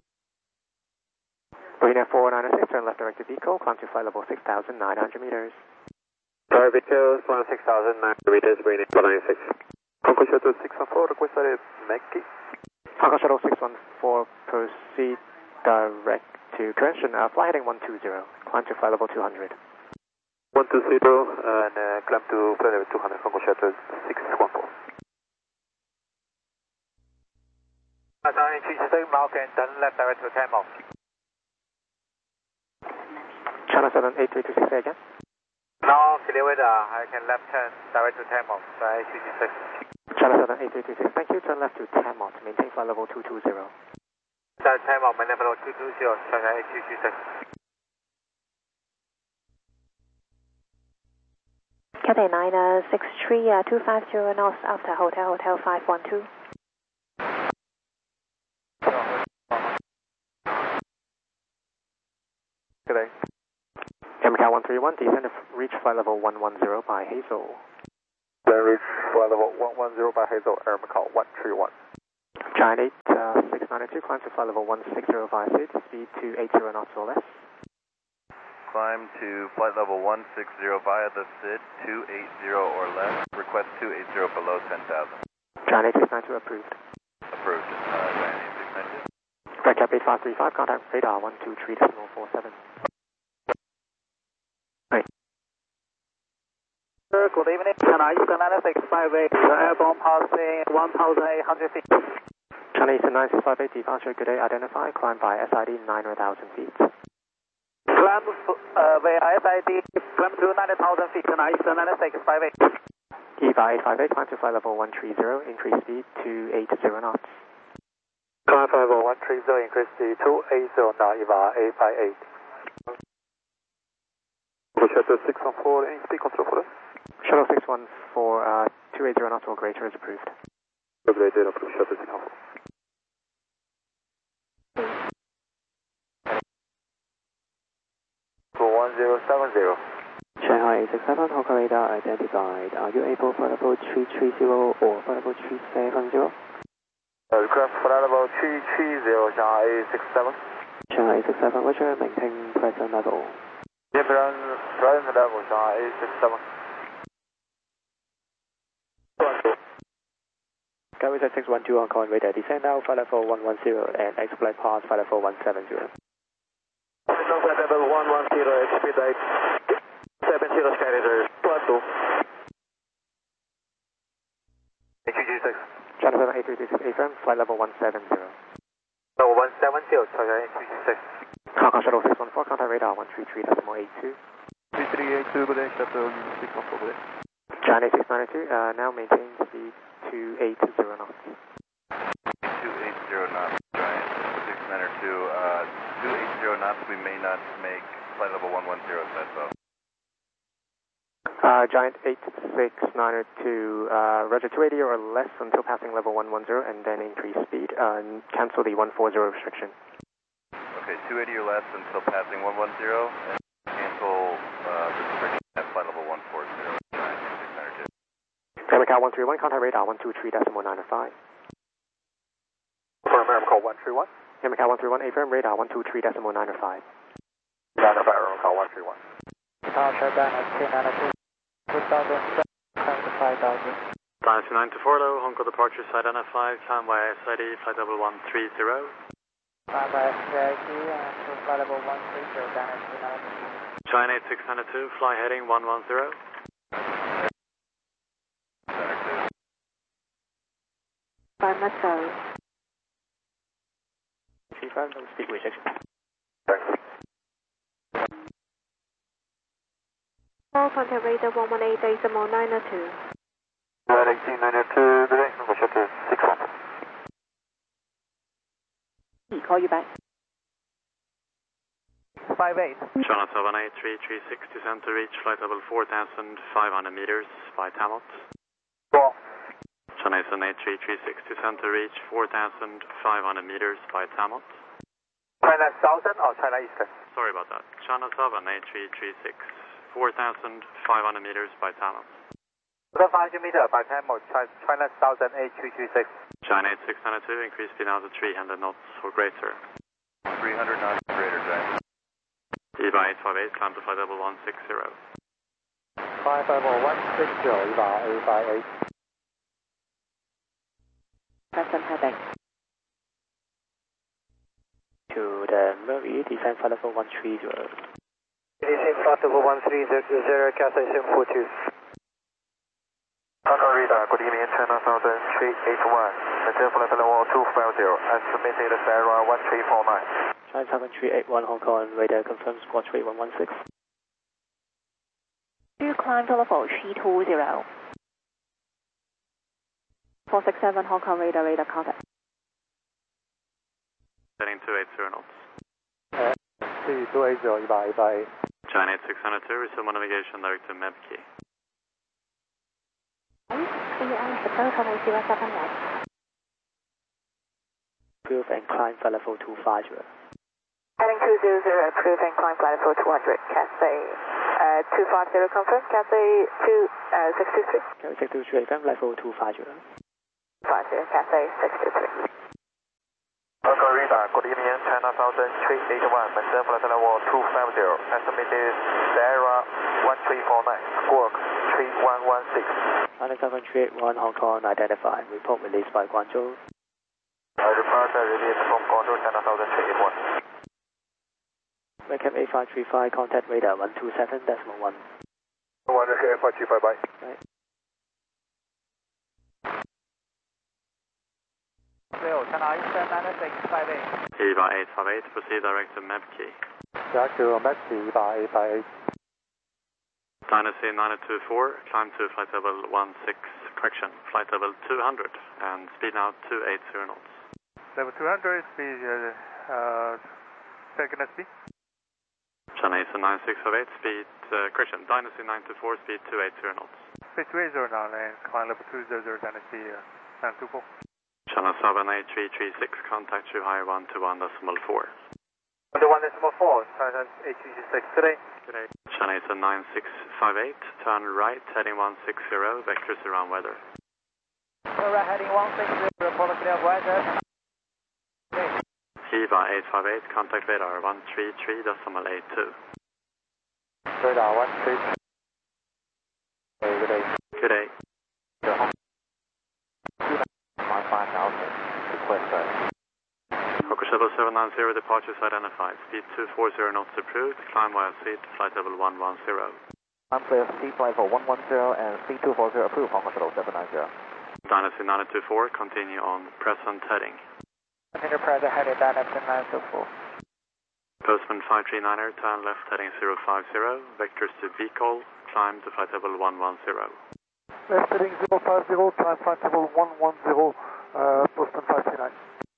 [SPEAKER 3] Bohemia 496, turn left direct to Beco, climb to flight level 6,900 meters.
[SPEAKER 8] Sorry, Beco, 6,900 meters, Bohemia 496.
[SPEAKER 1] Hong Kong Shuttle 614, requested Mackie.
[SPEAKER 3] Hong Kong Shuttle 614, proceed direct to correction, fly heading 120, climb to flight level 200.
[SPEAKER 1] 120 and climb to flight level 200, Hong Kong Shuttle 614.
[SPEAKER 11] Sorry, 360, mark and turn left direct to time off.
[SPEAKER 3] China 78326, say again.
[SPEAKER 11] Now, clear weather, I can left turn direct to time off, by 360.
[SPEAKER 3] China 78326, thank you, turn left to Tamot, maintain flight level 220.
[SPEAKER 11] Start time off, maintain level 220, China 8326.
[SPEAKER 2] Cathay 963, 250 knots after Hotel 512.
[SPEAKER 1] Good day.
[SPEAKER 3] MCAL 131, descend to reach flight level 110 by Hazel.
[SPEAKER 1] Then reach flight level 110 by Hazel, MCAL 131.
[SPEAKER 3] Giant 8 692, climb to flight level 16056, speed to 80 knots or less.
[SPEAKER 4] climb to flight level 160 via the SID 280 or less. Request 280 below 10,000.
[SPEAKER 3] China 692 approved.
[SPEAKER 4] Approved. China 692.
[SPEAKER 3] Red Cap 8535, contact radar 123.47. Right.
[SPEAKER 6] Sir, good evening. China Eastern 9658, airborne passing 1,800 feet.
[SPEAKER 3] China Eastern 9658, departure, good day, identify, climb by SID 900,000 feet.
[SPEAKER 6] Climb via SID, climb to 90,000 feet, China Eastern 9658.
[SPEAKER 3] EVA 858, climb to flight level 130, increase speed to 80 knots.
[SPEAKER 11] Climb flight level 130, increase speed to 80 knots, EVA 858. Shuttle 614, speed control for us.
[SPEAKER 3] Shuttle 614, 280 knots or greater is approved.
[SPEAKER 11] Approved, Shuttle 614. To 1070.
[SPEAKER 9] Shanghai 867, Hong Kong radar identified. Are you able for level 330 or for level 370?
[SPEAKER 11] Request for level 330, Shanghai 867.
[SPEAKER 9] Shanghai 867, Roger, maintain present level.
[SPEAKER 11] Present level, Shanghai 867.
[SPEAKER 3] Skyways at 612 Hong Kong radar, descend now, flight level 110 and expedite past flight level 170.
[SPEAKER 11] Flight level 110, expedite 70 Skylaser, 12. HG6.
[SPEAKER 3] China 7836 affirm, flight level 170.
[SPEAKER 11] Level 170, China HG6.
[SPEAKER 3] Hong Kong Shuttle 614, contact radar 133.82.
[SPEAKER 4] 3382, good day, Shuttle 614, good day.
[SPEAKER 3] China 692, now maintain speed to 80 knots.
[SPEAKER 4] 280 knots, Giant 692. 280 knots, we may not make flight level 110, that's so.
[SPEAKER 3] Giant 8692, Roger 280 or less until passing level 110 and then increase speed. Cancel the 140 restriction.
[SPEAKER 4] Okay, 280 or less until passing 110 and cancel restriction at flight level 140. Giant 692.
[SPEAKER 3] America 131, contact radar 123.905.
[SPEAKER 11] For America 131.
[SPEAKER 3] America 131, affirm radar 123.905.
[SPEAKER 11] 905, America 131.
[SPEAKER 6] Departure Dana 292, 2007, 5,000.
[SPEAKER 12] Dana 294, low, Hong Kong departure side identified, climb via SID, flight level 130.
[SPEAKER 6] Climb via SID to flight level 130, Dana 292.
[SPEAKER 12] China 8692, fly heading 110.
[SPEAKER 10] By Moscow.
[SPEAKER 3] Confirm, no speed restriction.
[SPEAKER 10] Call contact radar 118.902.
[SPEAKER 11] 1892, direction for Shuttle 614.
[SPEAKER 10] He call you back.
[SPEAKER 6] 58.
[SPEAKER 12] China 78336, descend to reach flight level 4,500 meters by Tamot.
[SPEAKER 11] Go on.
[SPEAKER 12] China 78336, descend to reach 4,500 meters by Tamot.
[SPEAKER 11] China Southern or China Eastern?
[SPEAKER 12] Sorry about that. China 78336, 4,500 meters by Tamot.
[SPEAKER 11] 500 meters by Tamot, China Southern 8336.
[SPEAKER 12] China 8692, increase speed now to 300 knots or greater.
[SPEAKER 4] 300 knots or greater, Giant.
[SPEAKER 12] EVA 858, climb to flight level 160.
[SPEAKER 11] Climb level 160, EVA 858.
[SPEAKER 10] Present heading.
[SPEAKER 3] To the Murray, descend flight level 130.
[SPEAKER 11] Descend flight level 130, Cathay 742. Hong Kong radar, good evening, China Southern 381. Maintain flight level 250 and submitted Sierra 1349.
[SPEAKER 3] China 7381 Hong Kong radar confirms squawk 3116.
[SPEAKER 2] Do climb to level 320.
[SPEAKER 10] 467 Hong Kong radar contact.
[SPEAKER 12] Setting 280 knots.
[SPEAKER 11] 280, EVA 858.
[SPEAKER 12] China 8602, resume navigation direct to MEBKey.
[SPEAKER 3] Approve and climb flight level 250.
[SPEAKER 5] Heading 200, approve and climb flight level 200, Cathay 250 confirm, Cathay 623.
[SPEAKER 3] Cathay 623, affirm level 250.
[SPEAKER 5] 50, Cathay 623.
[SPEAKER 11] Hong Kong radar.
[SPEAKER 8] Good evening, China Southern 381, maintain flight level 250, estimated Sierra 1349, squawk 3116.
[SPEAKER 6] China Southern 381, Hong Kong identified, report released by Guangzhou.
[SPEAKER 8] Departure released from Guangzhou, China Southern 381.
[SPEAKER 6] Recap 8535, contact radar 127.1.
[SPEAKER 11] 8535, bye.
[SPEAKER 6] Right.
[SPEAKER 12] 858, proceed direct to Mebkey.
[SPEAKER 7] Direct to Mebkey, 858.
[SPEAKER 12] Dynasty 924, climb to flight level 16, correction, flight level 200, and speed now 280 knots.
[SPEAKER 7] Level 200, speed, second speed.
[SPEAKER 12] China 9658, speed, correction, Dynasty 924, speed 280 knots.
[SPEAKER 7] Speed 280 now, and climb level 200, Dynasty 924.
[SPEAKER 12] China 78336, contact you higher 121.4.
[SPEAKER 11] 121.4, China 8336, today.
[SPEAKER 12] Today. China 9658, turn right, heading 160, vectors around weather.
[SPEAKER 11] Right, heading 160, report clear of weather.
[SPEAKER 12] Eva 858, contact radar 133.82.
[SPEAKER 7] Radar 133. Good day.
[SPEAKER 12] Good day. Fokker Shuttle 790, departures identified. Speed 240 knots approved. Climb via seat, flight level 110.
[SPEAKER 3] I'm clear, seat flight level 110 and speed 240 approved, Fokker Shuttle 790.
[SPEAKER 12] Dynasty 924, continue on present heading.
[SPEAKER 11] Continue present heading, Dynasty 924.
[SPEAKER 12] Postman 539er, turn left heading 050, vectors to VCOL, climb to flight level 110.
[SPEAKER 11] Left heading 050, climb flight level 110, Postman 539.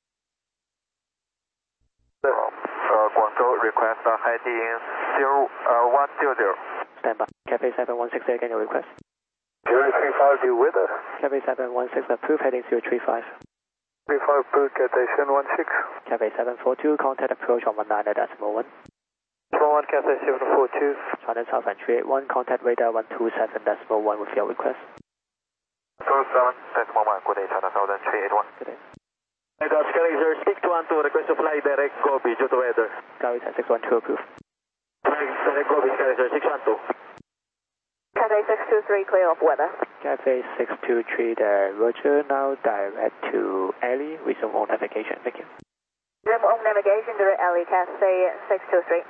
[SPEAKER 8] Guangzhou request heading 100.
[SPEAKER 6] Stand by. Cafe 716, again your request.
[SPEAKER 11] 035, you with us?
[SPEAKER 6] Cafe 716, approved, heading 035.
[SPEAKER 11] 35, approved, Cathay 716.
[SPEAKER 6] Cafe 742, contact approach on 19.1.
[SPEAKER 11] 1 Cathay 742.
[SPEAKER 6] China Southern 381, contact radar 127.1 with your request.
[SPEAKER 8] 27.1, good day, China Southern 381.
[SPEAKER 6] Good day.
[SPEAKER 11] Radar scanning 0612, request to fly direct Gobi, due to weather.
[SPEAKER 6] Gary 612 approved.
[SPEAKER 11] Direct Gobi, scanning 0612.
[SPEAKER 5] Cathay 623, clear of weather.
[SPEAKER 6] Cafe 623, there, Roger, now direct to Alley, resume on navigation, thank you.
[SPEAKER 5] Resume on navigation, direct Alley, Cathay 623.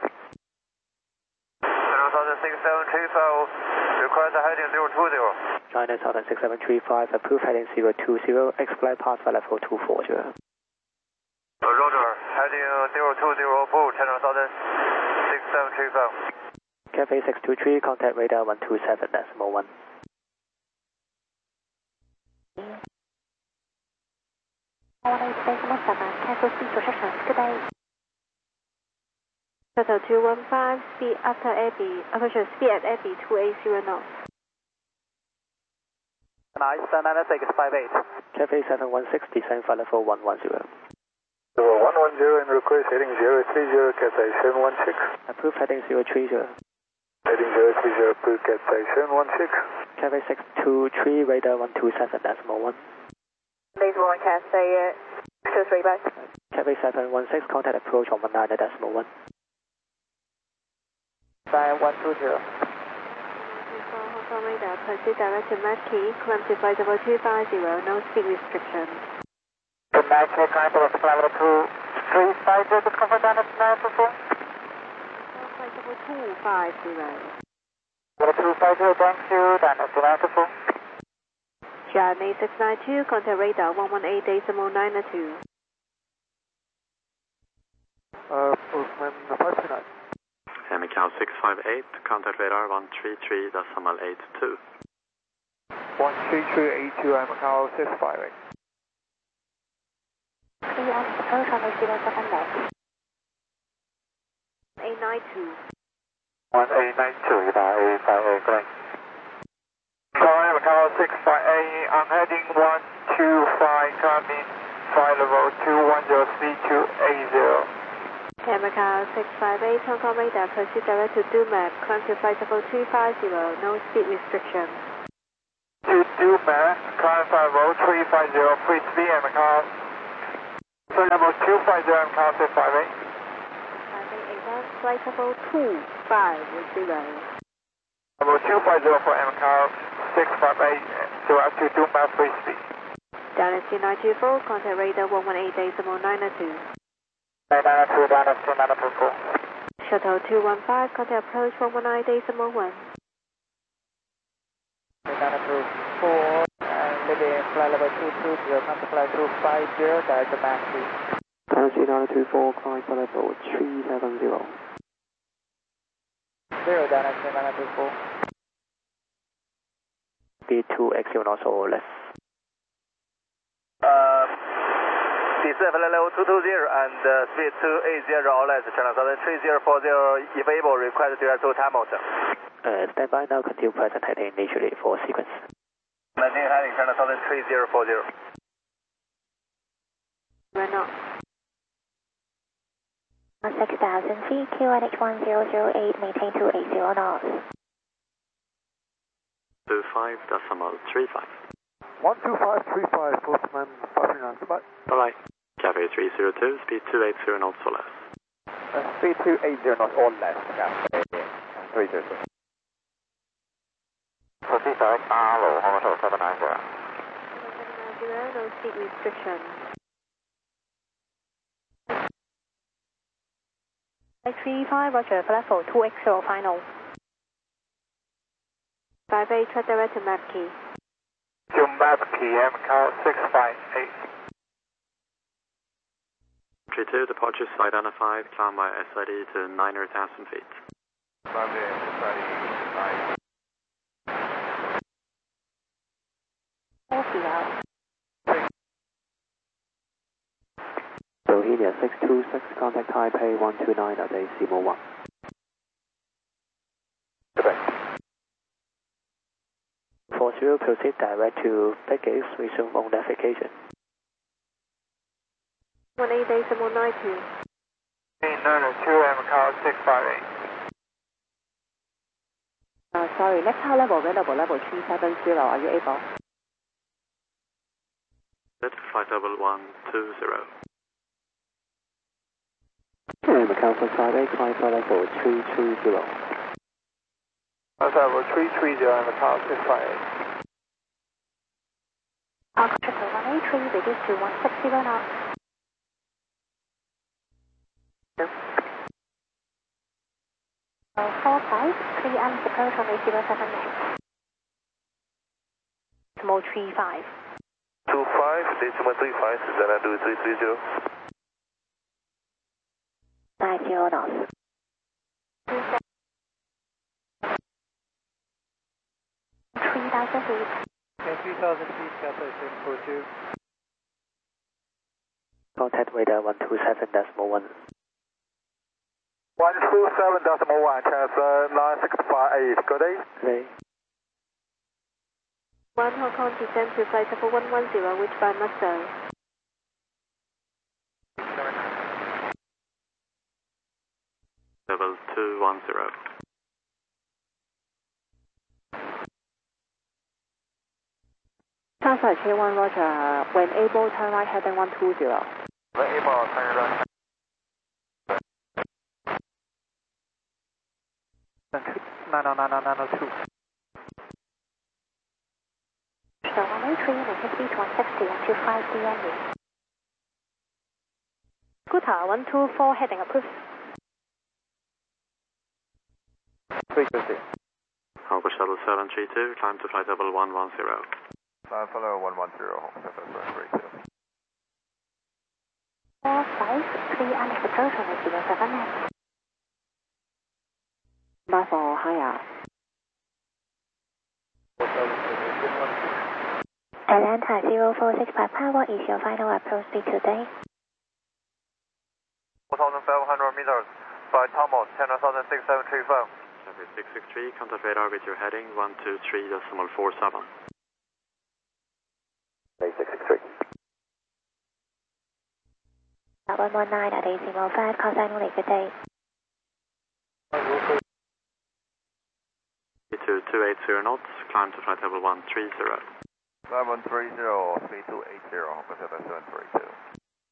[SPEAKER 8] China Southern 6734, request heading 020.
[SPEAKER 6] China Southern 6735, approved, heading 020, X-flight pass flight level 240.
[SPEAKER 8] Roger, heading 020, full, China Southern 6735.
[SPEAKER 6] Cafe 623, contact radar 127.1.
[SPEAKER 2] Cancel speed restrictions. Good day.
[SPEAKER 10] Shuttle 215, speed after Abbey, approach speed at Abbey 280 knots.
[SPEAKER 11] Nice, 9658.
[SPEAKER 6] Cafe 716, descend flight level 110.
[SPEAKER 11] 110 and request heading 030, Cathay 716.
[SPEAKER 6] Approved, heading 030.
[SPEAKER 11] Heading 030, approved, Cathay 716.
[SPEAKER 6] Cafe 623, radar 127.1.
[SPEAKER 5] Please warn Cathay 623, bye.
[SPEAKER 6] Cafe 716, contact approach on 19.1.
[SPEAKER 11] 9120.
[SPEAKER 10] Hong Kong radar, proceed direct to Mebkey, climb to flight level 250, no speed restriction.
[SPEAKER 11] The Mebkey, climb to flight level 235, just confirm Dynasty 924.
[SPEAKER 10] Flight level 250.
[SPEAKER 11] Level 250, thank you, Dynasty 924.
[SPEAKER 10] China 692, contact radar 118.92.
[SPEAKER 11] Postman 539.
[SPEAKER 12] Macau 658, contact radar 133.82.
[SPEAKER 11] 13382, I'm Macau 658.
[SPEAKER 2] Clear on approach on 07 left.
[SPEAKER 10] 892.
[SPEAKER 11] 1892, 858, correct. Sorry, Macau 658, I'm heading 125, coming, flight level 210, speed 280.
[SPEAKER 10] Macau 658, Hong Kong radar, proceed direct to Dumac, climb to flight level 250, no speed restriction.
[SPEAKER 11] To Dumac, climb flight level 350, please be at Macau. Flight level 250 MCAL 658.
[SPEAKER 10] 58 flight level 250.
[SPEAKER 11] Level 250 for MCAL 658, so up to 2 miles free speed.
[SPEAKER 10] Dynasty 924, contact radar 118.902.
[SPEAKER 11] 992, Dynasty 924.
[SPEAKER 10] Shuttle 215, contact approach 119.1.
[SPEAKER 6] 924, and leading flight level 220, contact flight 250, direct to Maxi.
[SPEAKER 9] Dynasty 924, climb flight level 370.
[SPEAKER 6] 0, Dynasty 924. B2 exit also less.
[SPEAKER 8] Descend flight level 220 and speed 280 all less, China Southern 3040, if able, request direct to Hamilton.
[SPEAKER 6] Stand by now, continue present heading initially for sequence.
[SPEAKER 8] Maintain heading, China Southern 3040.
[SPEAKER 10] Renault.
[SPEAKER 2] 6,000 feet, QNH 1008, maintain 280 knots.
[SPEAKER 12] 25.35.
[SPEAKER 7] 12535, Postman 539, goodbye.
[SPEAKER 12] Bye-bye. Cafe 302, speed 280 knots or less.
[SPEAKER 11] Speed 280 knots or less, Cafe 302. Proceed direct Arlo, Hotel 790.
[SPEAKER 10] 790, no seat restriction.
[SPEAKER 2] 35, Roger, flight level 2XO final.
[SPEAKER 10] 58, track direct to Mapkey.
[SPEAKER 11] To Mapkey, MCAL 658.
[SPEAKER 12] 32, departure is identified, climb by SID to 9,000 feet.
[SPEAKER 1] Climb the SID
[SPEAKER 2] 40
[SPEAKER 9] Bohemia 626, contact Taipei 129 at Decimo 1.
[SPEAKER 11] Correct.
[SPEAKER 6] 40, proceed direct to Vegas, resume on navigation.
[SPEAKER 10] 118.92.
[SPEAKER 11] 902, MCAL 658.
[SPEAKER 2] Sorry, next high level available, level 370, are you able?
[SPEAKER 12] Flight level 120.
[SPEAKER 9] Macau 658, climb flight level 330.
[SPEAKER 11] Flight level 330, MCAL 658.
[SPEAKER 2] Shuttle 183, reduce to 160 knots. So 45, 3 and approach on 807 minutes. Small 35.
[SPEAKER 1] 25, decimal 35, Susanna do 330.
[SPEAKER 2] 90 knots. 3,000 feet.
[SPEAKER 6] 3,000 feet, Cafe 742. Contact radar 127.1.
[SPEAKER 11] 127.1, transfer 9658, good day.
[SPEAKER 6] Today.
[SPEAKER 10] 1 Hong Kong descend to flight level 110, which by Musto.
[SPEAKER 12] Level 210.
[SPEAKER 2] Transfer K1 Roger, when able, turn right heading 120.
[SPEAKER 1] When able, turn right.
[SPEAKER 6] 902.
[SPEAKER 2] So 183, maintain speed 160 and 25 DNV. Scooter 124, heading approved.
[SPEAKER 11] Frequency.
[SPEAKER 12] Harbor Shuttle 732, climb to flight level 110.
[SPEAKER 1] Climb follow 110, Hong Kong 732.
[SPEAKER 2] 45, 3 and approach on 807 minutes. Bye for higher. Atlanta 046 Papa, what is your final approach speed today?
[SPEAKER 8] 4,500 meters by Thomas, 10,673.
[SPEAKER 12] Traffic 663, contact radar with your heading 123.47.
[SPEAKER 11] 663.
[SPEAKER 2] 119 at Decimo 5, contact only, good day.
[SPEAKER 12] To 280 knots, climb to flight level 130.
[SPEAKER 1] Climb 130, speed 280, Hong Kong 732.